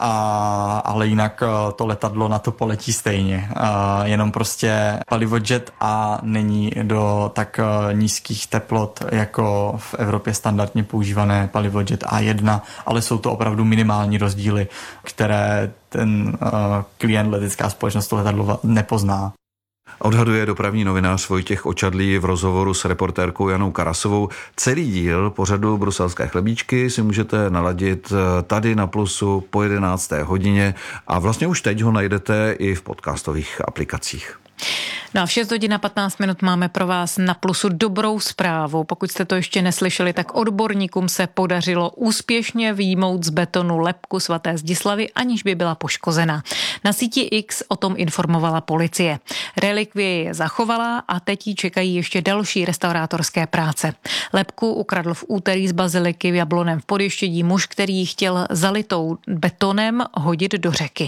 a, ale jinak to letadlo na to poletí stejně. A jenom prostě palivo Jet A není do tak nízkých teplot jako v Evropě standardně používané palivo Jet A jedna, ale jsou to opravdu minimální rozdíly, které ten uh, klient, letecká společnost to letadlo nepozná. Odhaduje dopravní novinář Vojtěch Očadlý v rozhovoru s reportérkou Janou Karasovou. Celý díl pořadu Bruselské chlebíčky si můžete naladit tady na Plusu po jedenácté hodině a vlastně už teď ho najdete i v podcastových aplikacích. No a v šest hodin a patnáct minut máme pro vás na Plusu dobrou zprávu. Pokud jste to ještě neslyšeli, tak odborníkům se podařilo úspěšně vyjmout z betonu lebku svaté Zdislavy, aniž by byla poškozena. Na síti X o tom informovala policie. Relikvie je zachovalá a teď jí čekají ještě další restaurátorské práce. Lebku ukradl v úterý z baziliky v Jablonném v Podještědí muž, který ji chtěl zalitou betonem hodit do řeky.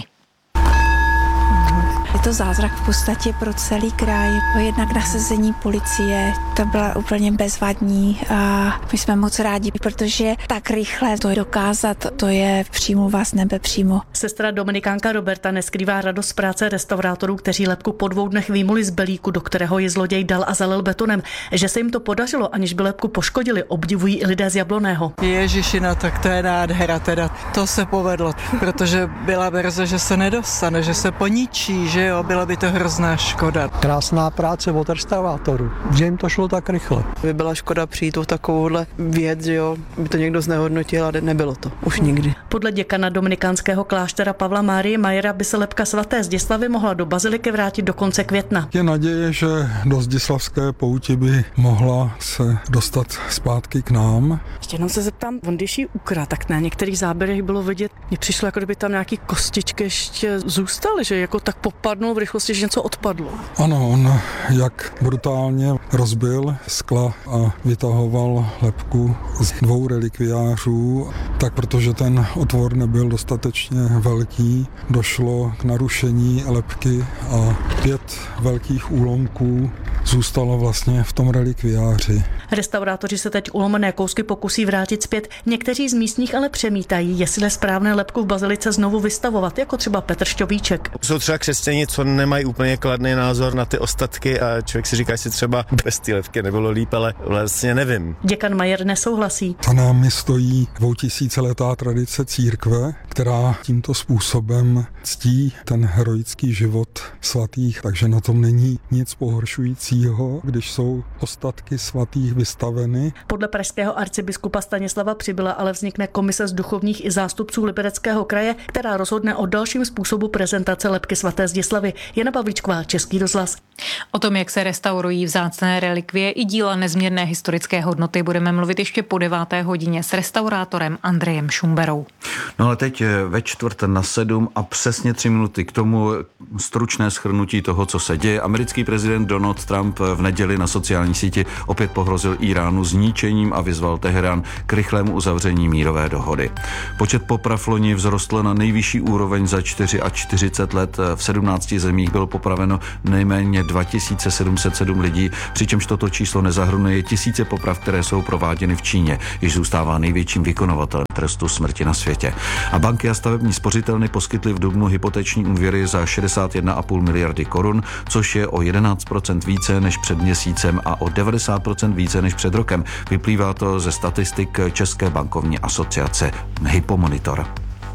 Je to zázrak v podstatě pro celý kraj. Jednak nasazení policie, to byla úplně bezvadní a my jsme moc rádi, protože tak rychle to dokázat, to je přímluva z nebe přímo. Sestra dominikánka Roberta neskrývá radost z práce restaurátorů, kteří lebku po dvou dnech vyjmuli z belíku, do kterého ji zloděj dal a zalil betonem. Že se jim to podařilo, aniž by lebku poškodili, obdivují i lidé z Jablonného. Ježišina, tak to je nádhera teda. To se povedlo, protože byla verze, že se nedostane, že se poničí, že jo, byla by to hrozná škoda. Krásná práce od restaurátorů, že jim to šlo tak rychle. By byla škoda přijít o takovouhle věc, že jo, by to někdo znehodnotil, ale nebylo to, už nikdy. Podle děkana dominikánského kláštera Pavla Márie Majera by se lebka svaté Zdislavy mohla do baziliky vrátit do konce května. Je naděje, že do Zdislavské pouti by mohla se dostat zpátky k nám. Ještě jenom se zeptám, on když ji ukradl, tak na některých záběrech bylo vidět, mně přišlo, jako kdyby tam nějaký kostičky ještě zůstaly, že jako tak popadnul v rychlosti, že něco odpadlo. Ano, on jak brutálně rozbil skla a vytahoval lebku z dvou relikviářů, tak protože ten otvor nebyl dostatečně velký, došlo k narušení lebky a pět velkých úlomků zůstalo vlastně v tom relikviáři. Restaurátoři se teď ulomené kousky pokusí vrátit zpět. Někteří z místních ale přemítají, jestli je správné lebku v bazilice znovu vystavovat, jako třeba Petr Šťovíček. Jsou třeba křesťané, všichni, co nemají úplně kladný názor na ty ostatky a člověk si říká, jestli třeba bez té levky nebylo líp, ale vlastně nevím. Děkan Majer nesouhlasí. Za námi stojí dvoutisíciletá tradice církve, která tímto způsobem ctí ten heroický život svatých, takže na tom není nic pohoršujícího, když jsou ostatky svatých vystaveny. Podle pražského arcibiskupa Stanislava Přibyla ale vznikne komise z duchovních i zástupců Libereckého kraje, která rozhodne o dalším způsobu prezentace lebky svaté Zdislavy. Jana Pavlíčková, Český rozhlas. O tom, jak se restaurují vzácné relikvie i díla nezměrné historické hodnoty, budeme mluvit ještě po deváté hodině s restaurátorem Andrejem Šumberou. No ale teď ve čtvrt na sedm a přesně tři minuty k tomu stručné shrnutí toho, co se děje. Americký prezident Donald Trump v neděli na sociální síti opět pohrozil Iránu zničením a vyzval Teherán k rychlému uzavření mírové dohody. Počet poprav loni vzrostl na nejvyšší úroveň za čtyřicet let. V sedmnácti zemích bylo popraveno nejméně dva tisíce sedm set sedm lidí, přičemž toto číslo nezahrnuje tisíce poprav, které jsou prováděny v Číně, již zůstává největším vykonavatelem trestu smrti na světě. A banky a stavební spořitelny poskytly v dubnu hypoteční úvěry za šedesát jedna celá pět miliardy korun, což je o jedenáct procent více než před měsícem a o devadesát procent více než před rokem. Vyplývá to ze statistik České bankovní asociace Hypomonitor.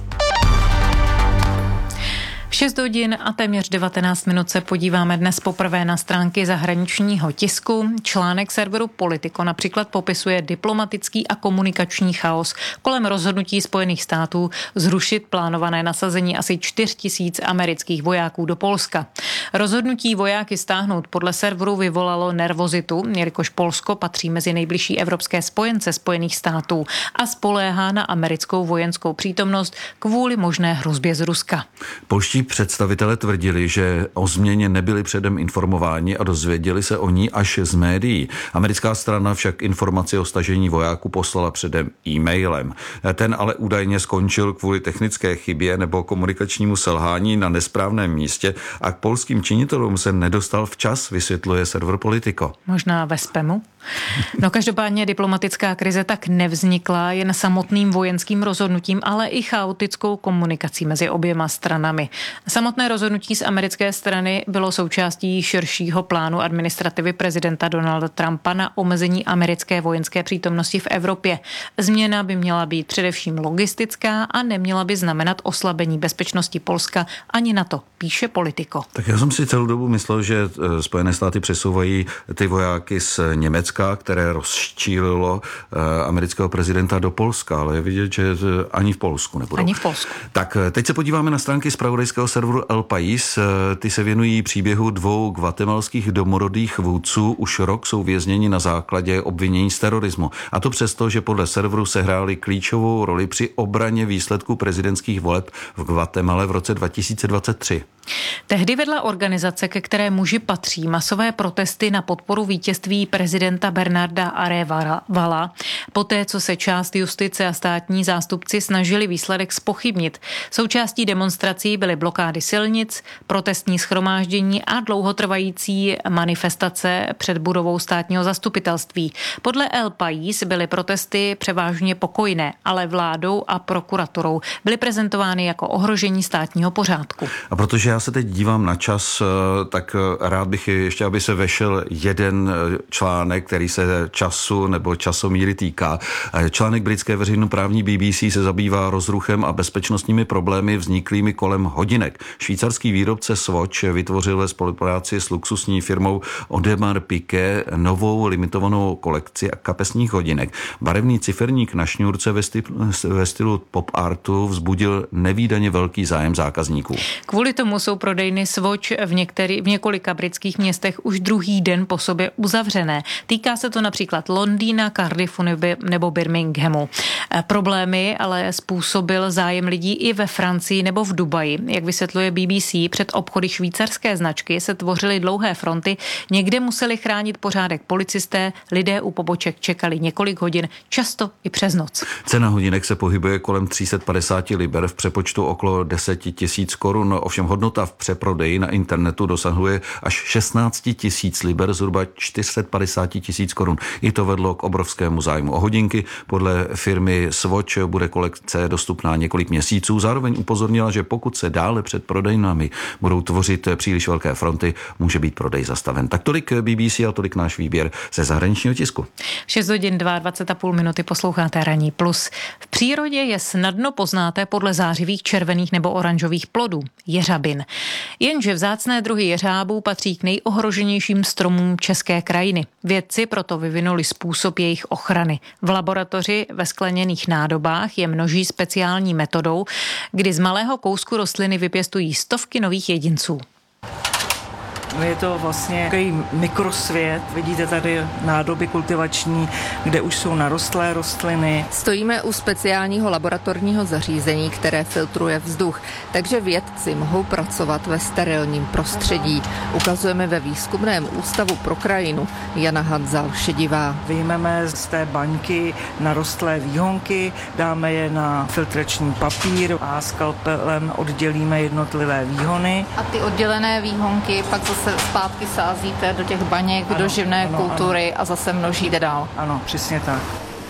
V šest hodin a téměř devatenáct minut se podíváme dnes poprvé na stránky zahraničního tisku. Článek serveru Politico například popisuje diplomatický a komunikační chaos kolem rozhodnutí Spojených států zrušit plánované nasazení asi čtyři tisíce amerických vojáků do Polska. Rozhodnutí vojáky stáhnout podle serveru vyvolalo nervozitu, jelikož Polsko patří mezi nejbližší evropské spojence Spojených států a spoléhá na americkou vojenskou přítomnost kvůli možné hrozbě z Ruska. Polští představitelé tvrdili, že o změně nebyli předem informováni a dozvěděli se o ní až z médií. Americká strana však informaci o stažení vojáků poslala předem e-mailem. Ten ale údajně skončil kvůli technické chybě nebo komunikačnímu selhání na nesprávném místě a k polským činitelům se nedostal včas, vysvětluje server Politico. Možná ve spamu? No každopádně diplomatická krize tak nevznikla jen samotným vojenským rozhodnutím, ale i chaotickou komunikací mezi oběma stranami. Samotné rozhodnutí z americké strany bylo součástí širšího plánu administrativy prezidenta Donalda Trumpa na omezení americké vojenské přítomnosti v Evropě. Změna by měla být především logistická a neměla by znamenat oslabení bezpečnosti Polska ani NATO, píše Politico. Tak já jsem si celou dobu myslel, že Spojené státy přesouvají ty vojáky z Německa, které rozčílilo amerického prezidenta do Polska, ale je vidět, že ani v Polsku nebudou. Ani v Polsku. Tak teď se podíváme na stránky zpravodajského serveru El País. Ty se věnují příběhu dvou guatemalských domorodých vůdců. Už rok jsou vězněni na základě obvinění z terorismu. A to přesto, že podle serveru sehráli klíčovou roli při obraně výsledků prezidentských voleb v Guatemale v roce dva tisíce dvacet tři. Tehdy vedla organizace, ke které muži patří, masové protesty na podporu vítězství prezidenta Bernarda Arévala, poté co se část justice a státní zástupci snažili výsledek zpochybnit. Součástí demonstrací byly blokády silnic, protestní shromáždění a dlouhotrvající manifestace před budovou státního zastupitelství. Podle El País byly protesty převážně pokojné, ale vládou a prokuraturou byly prezentovány jako ohrožení státního pořádku. A protože já se teď dívám na čas, tak rád bych ještě, aby se vešel jeden článek, který se času nebo časomíry týká. Článek britské veřejnoprávní B B C se zabývá rozruchem a bezpečnostními problémy vzniklými kolem hodinek. Švýcarský výrobce Swatch vytvořil ve spolupráci s luxusní firmou Audemars Piguet novou limitovanou kolekci kapesních hodinek. Barevný ciferník na šňůrce ve, styl, ve stylu pop artu vzbudil nevídaně velký zájem zákazníků. Kvůli tomu jsou prodejny Swatch v, některý, v několika britských městech už druhý den po sobě uzavřené. Týká se to například Londýna, Cardiffu nebo Birminghamu. Problémy ale způsobil zájem lidí i ve Francii nebo v Dubaji. Jak vysvětluje B B C, před obchody švýcarské značky se tvořily dlouhé fronty, někde museli chránit pořádek policisté, lidé u poboček čekali několik hodin, často i přes noc. Cena hodinek se pohybuje kolem tři sta padesát liber, v přepočtu okolo deset tisíc korun, ovšem hodnota v přeprodeji na internetu dosahuje až šestnáct tisíc liber, zhruba čtyři sta padesát tisíc korun. I to vedlo k obrovskému zájmu o hodinky. Podle firmy Swatch bude kolekce dostupná několik měsíců. Zároveň upozornila, že pokud se dále před prodejnami budou tvořit příliš velké fronty, může být prodej zastaven. Tak tolik B B C a tolik náš výběr ze zahraničního tisku. šest hodin dvacet dva a půl minuty posloucháte Ranní plus. V přírodě je snadno poznáte podle zářivých červených nebo oranžových plodů. Jeřabin. Jenže vzácné druhy jeřábů patří k nejohroženějším stromům české krajiny. Vědci proto vyvinuli způsob jejich ochrany. V laboratoři ve skleněných nádobách je množí speciální metodou, kdy z malého kousku rostliny vypěstují stovky nových jedinců. Je to vlastně takový mikrosvět. Vidíte tady nádoby kultivační, kde už jsou narostlé rostliny. Stojíme u speciálního laboratorního zařízení, které filtruje vzduch, takže vědci mohou pracovat ve sterilním prostředí. Ukazujeme ve výzkumném ústavu pro krajinu. Jana Hanzal-Šedivá. Vyjmeme z té baňky narostlé výhonky, dáme je na filtrační papír a skalpelem oddělíme jednotlivé výhony. A ty oddělené výhonky pak zase se zpátky sázíte do těch baněk, ano, do živné ano, kultury ano. A zase množíte dál. Ano, přesně tak.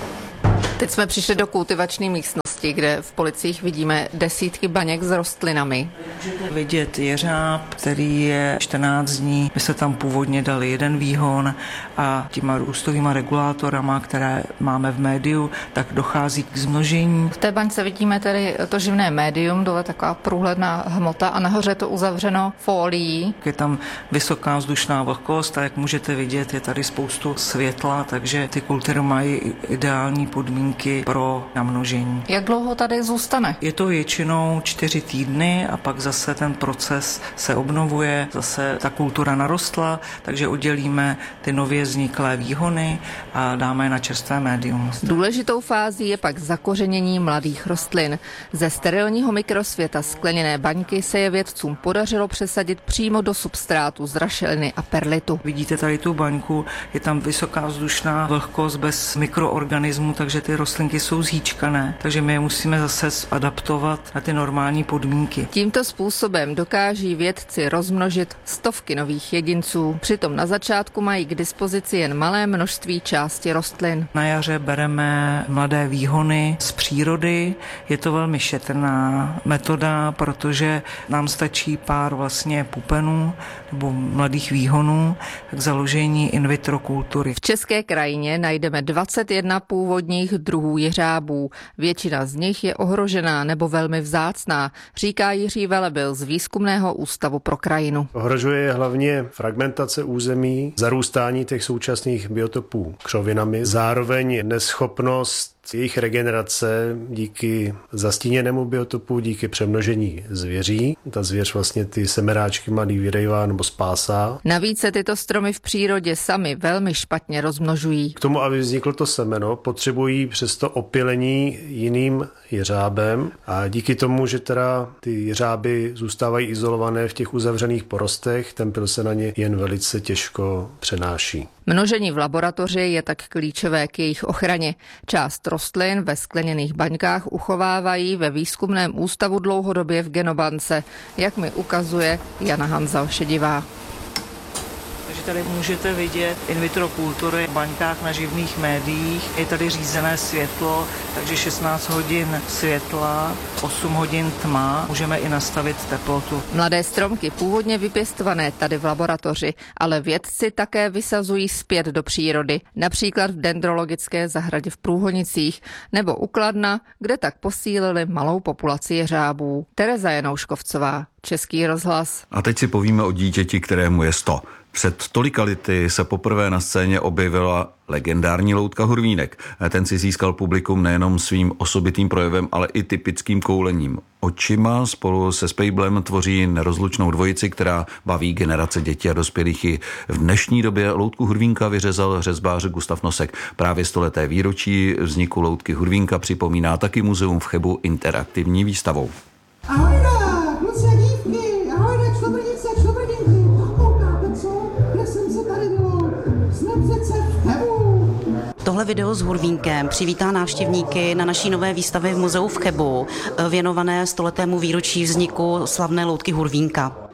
Teď jsme přišli do kultivační místnosti, kde v policích vidíme desítky baněk s rostlinami. Můžete vidět jeřáb, který je čtrnáct dní. My se tam původně dali jeden výhon a těma růstovýma regulátorama, které máme v médiu, tak dochází k zmnožení. V té baňce vidíme tedy to živné médium, dole taková průhledná hmota a nahoře to uzavřeno fólií. Je tam vysoká vzdušná vlhkost a jak můžete vidět, je tady spoustu světla, takže ty kultury mají ideální podmínky pro namnožení. Jak dlouho tady zůstane? Je to většinou čtyři týdny a pak zase ten proces se obnovuje, zase ta kultura narostla, takže oddělíme ty nově vzniklé výhony a dáme je na čerstvé médium. Důležitou fází je pak zakořenění mladých rostlin. Ze sterilního mikrosvěta skleněné baňky se je vědcům podařilo přesadit přímo do substrátu z rašeliny a perlitu. Vidíte tady tu baňku, je tam vysoká vzdušná vlhkost bez mikroorganismů, takže ty rostlinky jsou zhýčkané, takže my je musíme zase adaptovat na ty normální podmínky. Tímto způsobem dokáží vědci rozmnožit stovky nových jedinců. Přitom na začátku mají k dispozici jen malé množství části rostlin. Na jaře bereme mladé výhony z přírody. Je to velmi šetrná metoda, protože nám stačí pár vlastně pupenů nebo mladých výhonů k založení in vitro kultury. V české krajině najdeme dvacet jedna původních druhů jeřábů. Většina z nich je ohrožená nebo velmi vzácná, říká Jiří Velebil z Výzkumného ústavu pro krajinu. Ohrožuje hlavně fragmentace území, zarůstání těch současných biotopů křovinami, zároveň neschopnost jejich regenerace díky zastíněnému biotopu, díky přemnožení zvěří. Ta zvěř vlastně ty semeráčky mladý vyrejvá nebo spásá. Navíc se tyto stromy v přírodě sami velmi špatně rozmnožují. K tomu, aby vzniklo to semeno, potřebují přesto opylení jiným jeřábem a díky tomu, že teda ty jeřáby zůstávají izolované v těch uzavřených porostech, ten pyl se na ně jen velice těžko přenáší. Množení v laboratoři je tak klíčové k jejich ochraně. Část rostlin ve skleněných baňkách uchovávají ve výzkumném ústavu dlouhodobě v genobance, jak mi ukazuje Jana Hanzal-Šedivá. Takže tady můžete vidět in vitro kultury v baňkách na živných médiích. Je tady řízené světlo, takže šestnáct hodin světla, osm hodin tma. Můžeme i nastavit teplotu. Mladé stromky původně vypěstované tady v laboratoři, ale vědci také vysazují zpět do přírody, například v dendrologické zahradě v Průhonicích nebo u Kladna, kde tak posílili malou populaci jeřábů. Tereza Janouškovcová, Český rozhlas. A teď si povíme o dítěti, kterému je sto. Před tolika lety se poprvé na scéně objevila legendární loutka Hurvínek. Ten si získal publikum nejenom svým osobitým projevem, ale i typickým koulením. Očima spolu se Spejblem tvoří nerozlučnou dvojici, která baví generace dětí a dospělých. I v dnešní době loutku Hurvínka vyřezal řezbář Gustav Nosek. Právě stoleté výročí vzniku loutky Hurvínka připomíná taky muzeum v Chebu interaktivní výstavou. Ahojda, kluci a dívky, ahojda, člobrnice a člobrdinky. Koukáte co? Já jsem se tady bylo. Jsme přece v Chebu. Tohle video s Hurvínkem přivítá návštěvníky na naší nové výstavě v muzeu v Chebu, věnované stoletému výročí vzniku slavné loutky Hurvínka.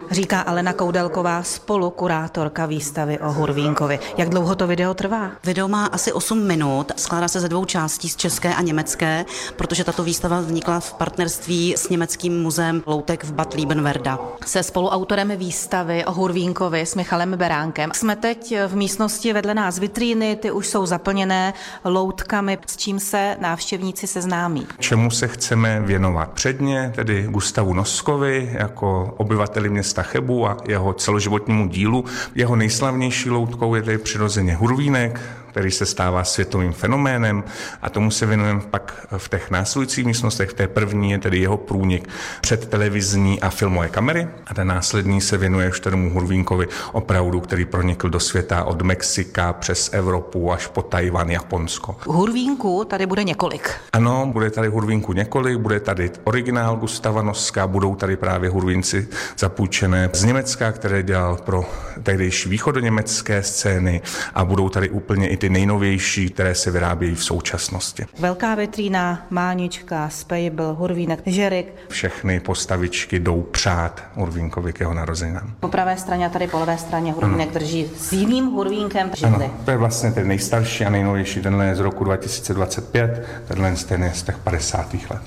Říká Alena Koudelková, spolukurátorka výstavy o Hurvínkovi. Jak dlouho to video trvá? Video má asi osm minut, skládá se ze dvou částí, z české a německé, protože tato výstava vznikla v partnerství s německým muzeem loutek v Bad Liebenwerda. Se spoluautorem výstavy o Hurvínkovi s Michalem Beránkem jsme teď v místnosti vedle nás vitríny, ty už jsou zaplněné loutkami, s čím se návštěvníci seznámí. Čemu se chceme věnovat předně, tedy Gustavu Noskovi jako obyvateli města Chebu a jeho celoživotnímu dílu. Jeho nejslavnější loutkou je tedy přirozeně Hurvínek, který se stává světovým fenoménem a tomu se věnujeme pak v těch následujících místnostech. V té první je tedy jeho průnik před televizní a filmové kamery a ten následní se věnuje už tomu Hurvínkovi opravdu, který pronikl do světa od Mexika přes Evropu až po Tajvan, Japonsko. Hurvínků tady bude několik. Ano, bude tady Hurvínku několik, bude tady originál Gustava Noska, budou tady právě Hurvínci zapůjčené z Německa, které dělal pro tehdejší východoněmecké scény a budou tady úplně i ty nejnovější, které se vyrábějí v současnosti. Velká vitrína, Mánička, Spejbl, Hurvínek, Žerik. Všechny postavičky jdou přát Hurvínkovi k jeho narozeninám. Po pravé straně a tady po levé straně Hurvínek ano. drží s jiným Hurvínkem židli. Ano, to je vlastně ten nejstarší a nejnovější, tenhle je z roku dva tisíce dvacet pět, tenhle je z těch padesátých let.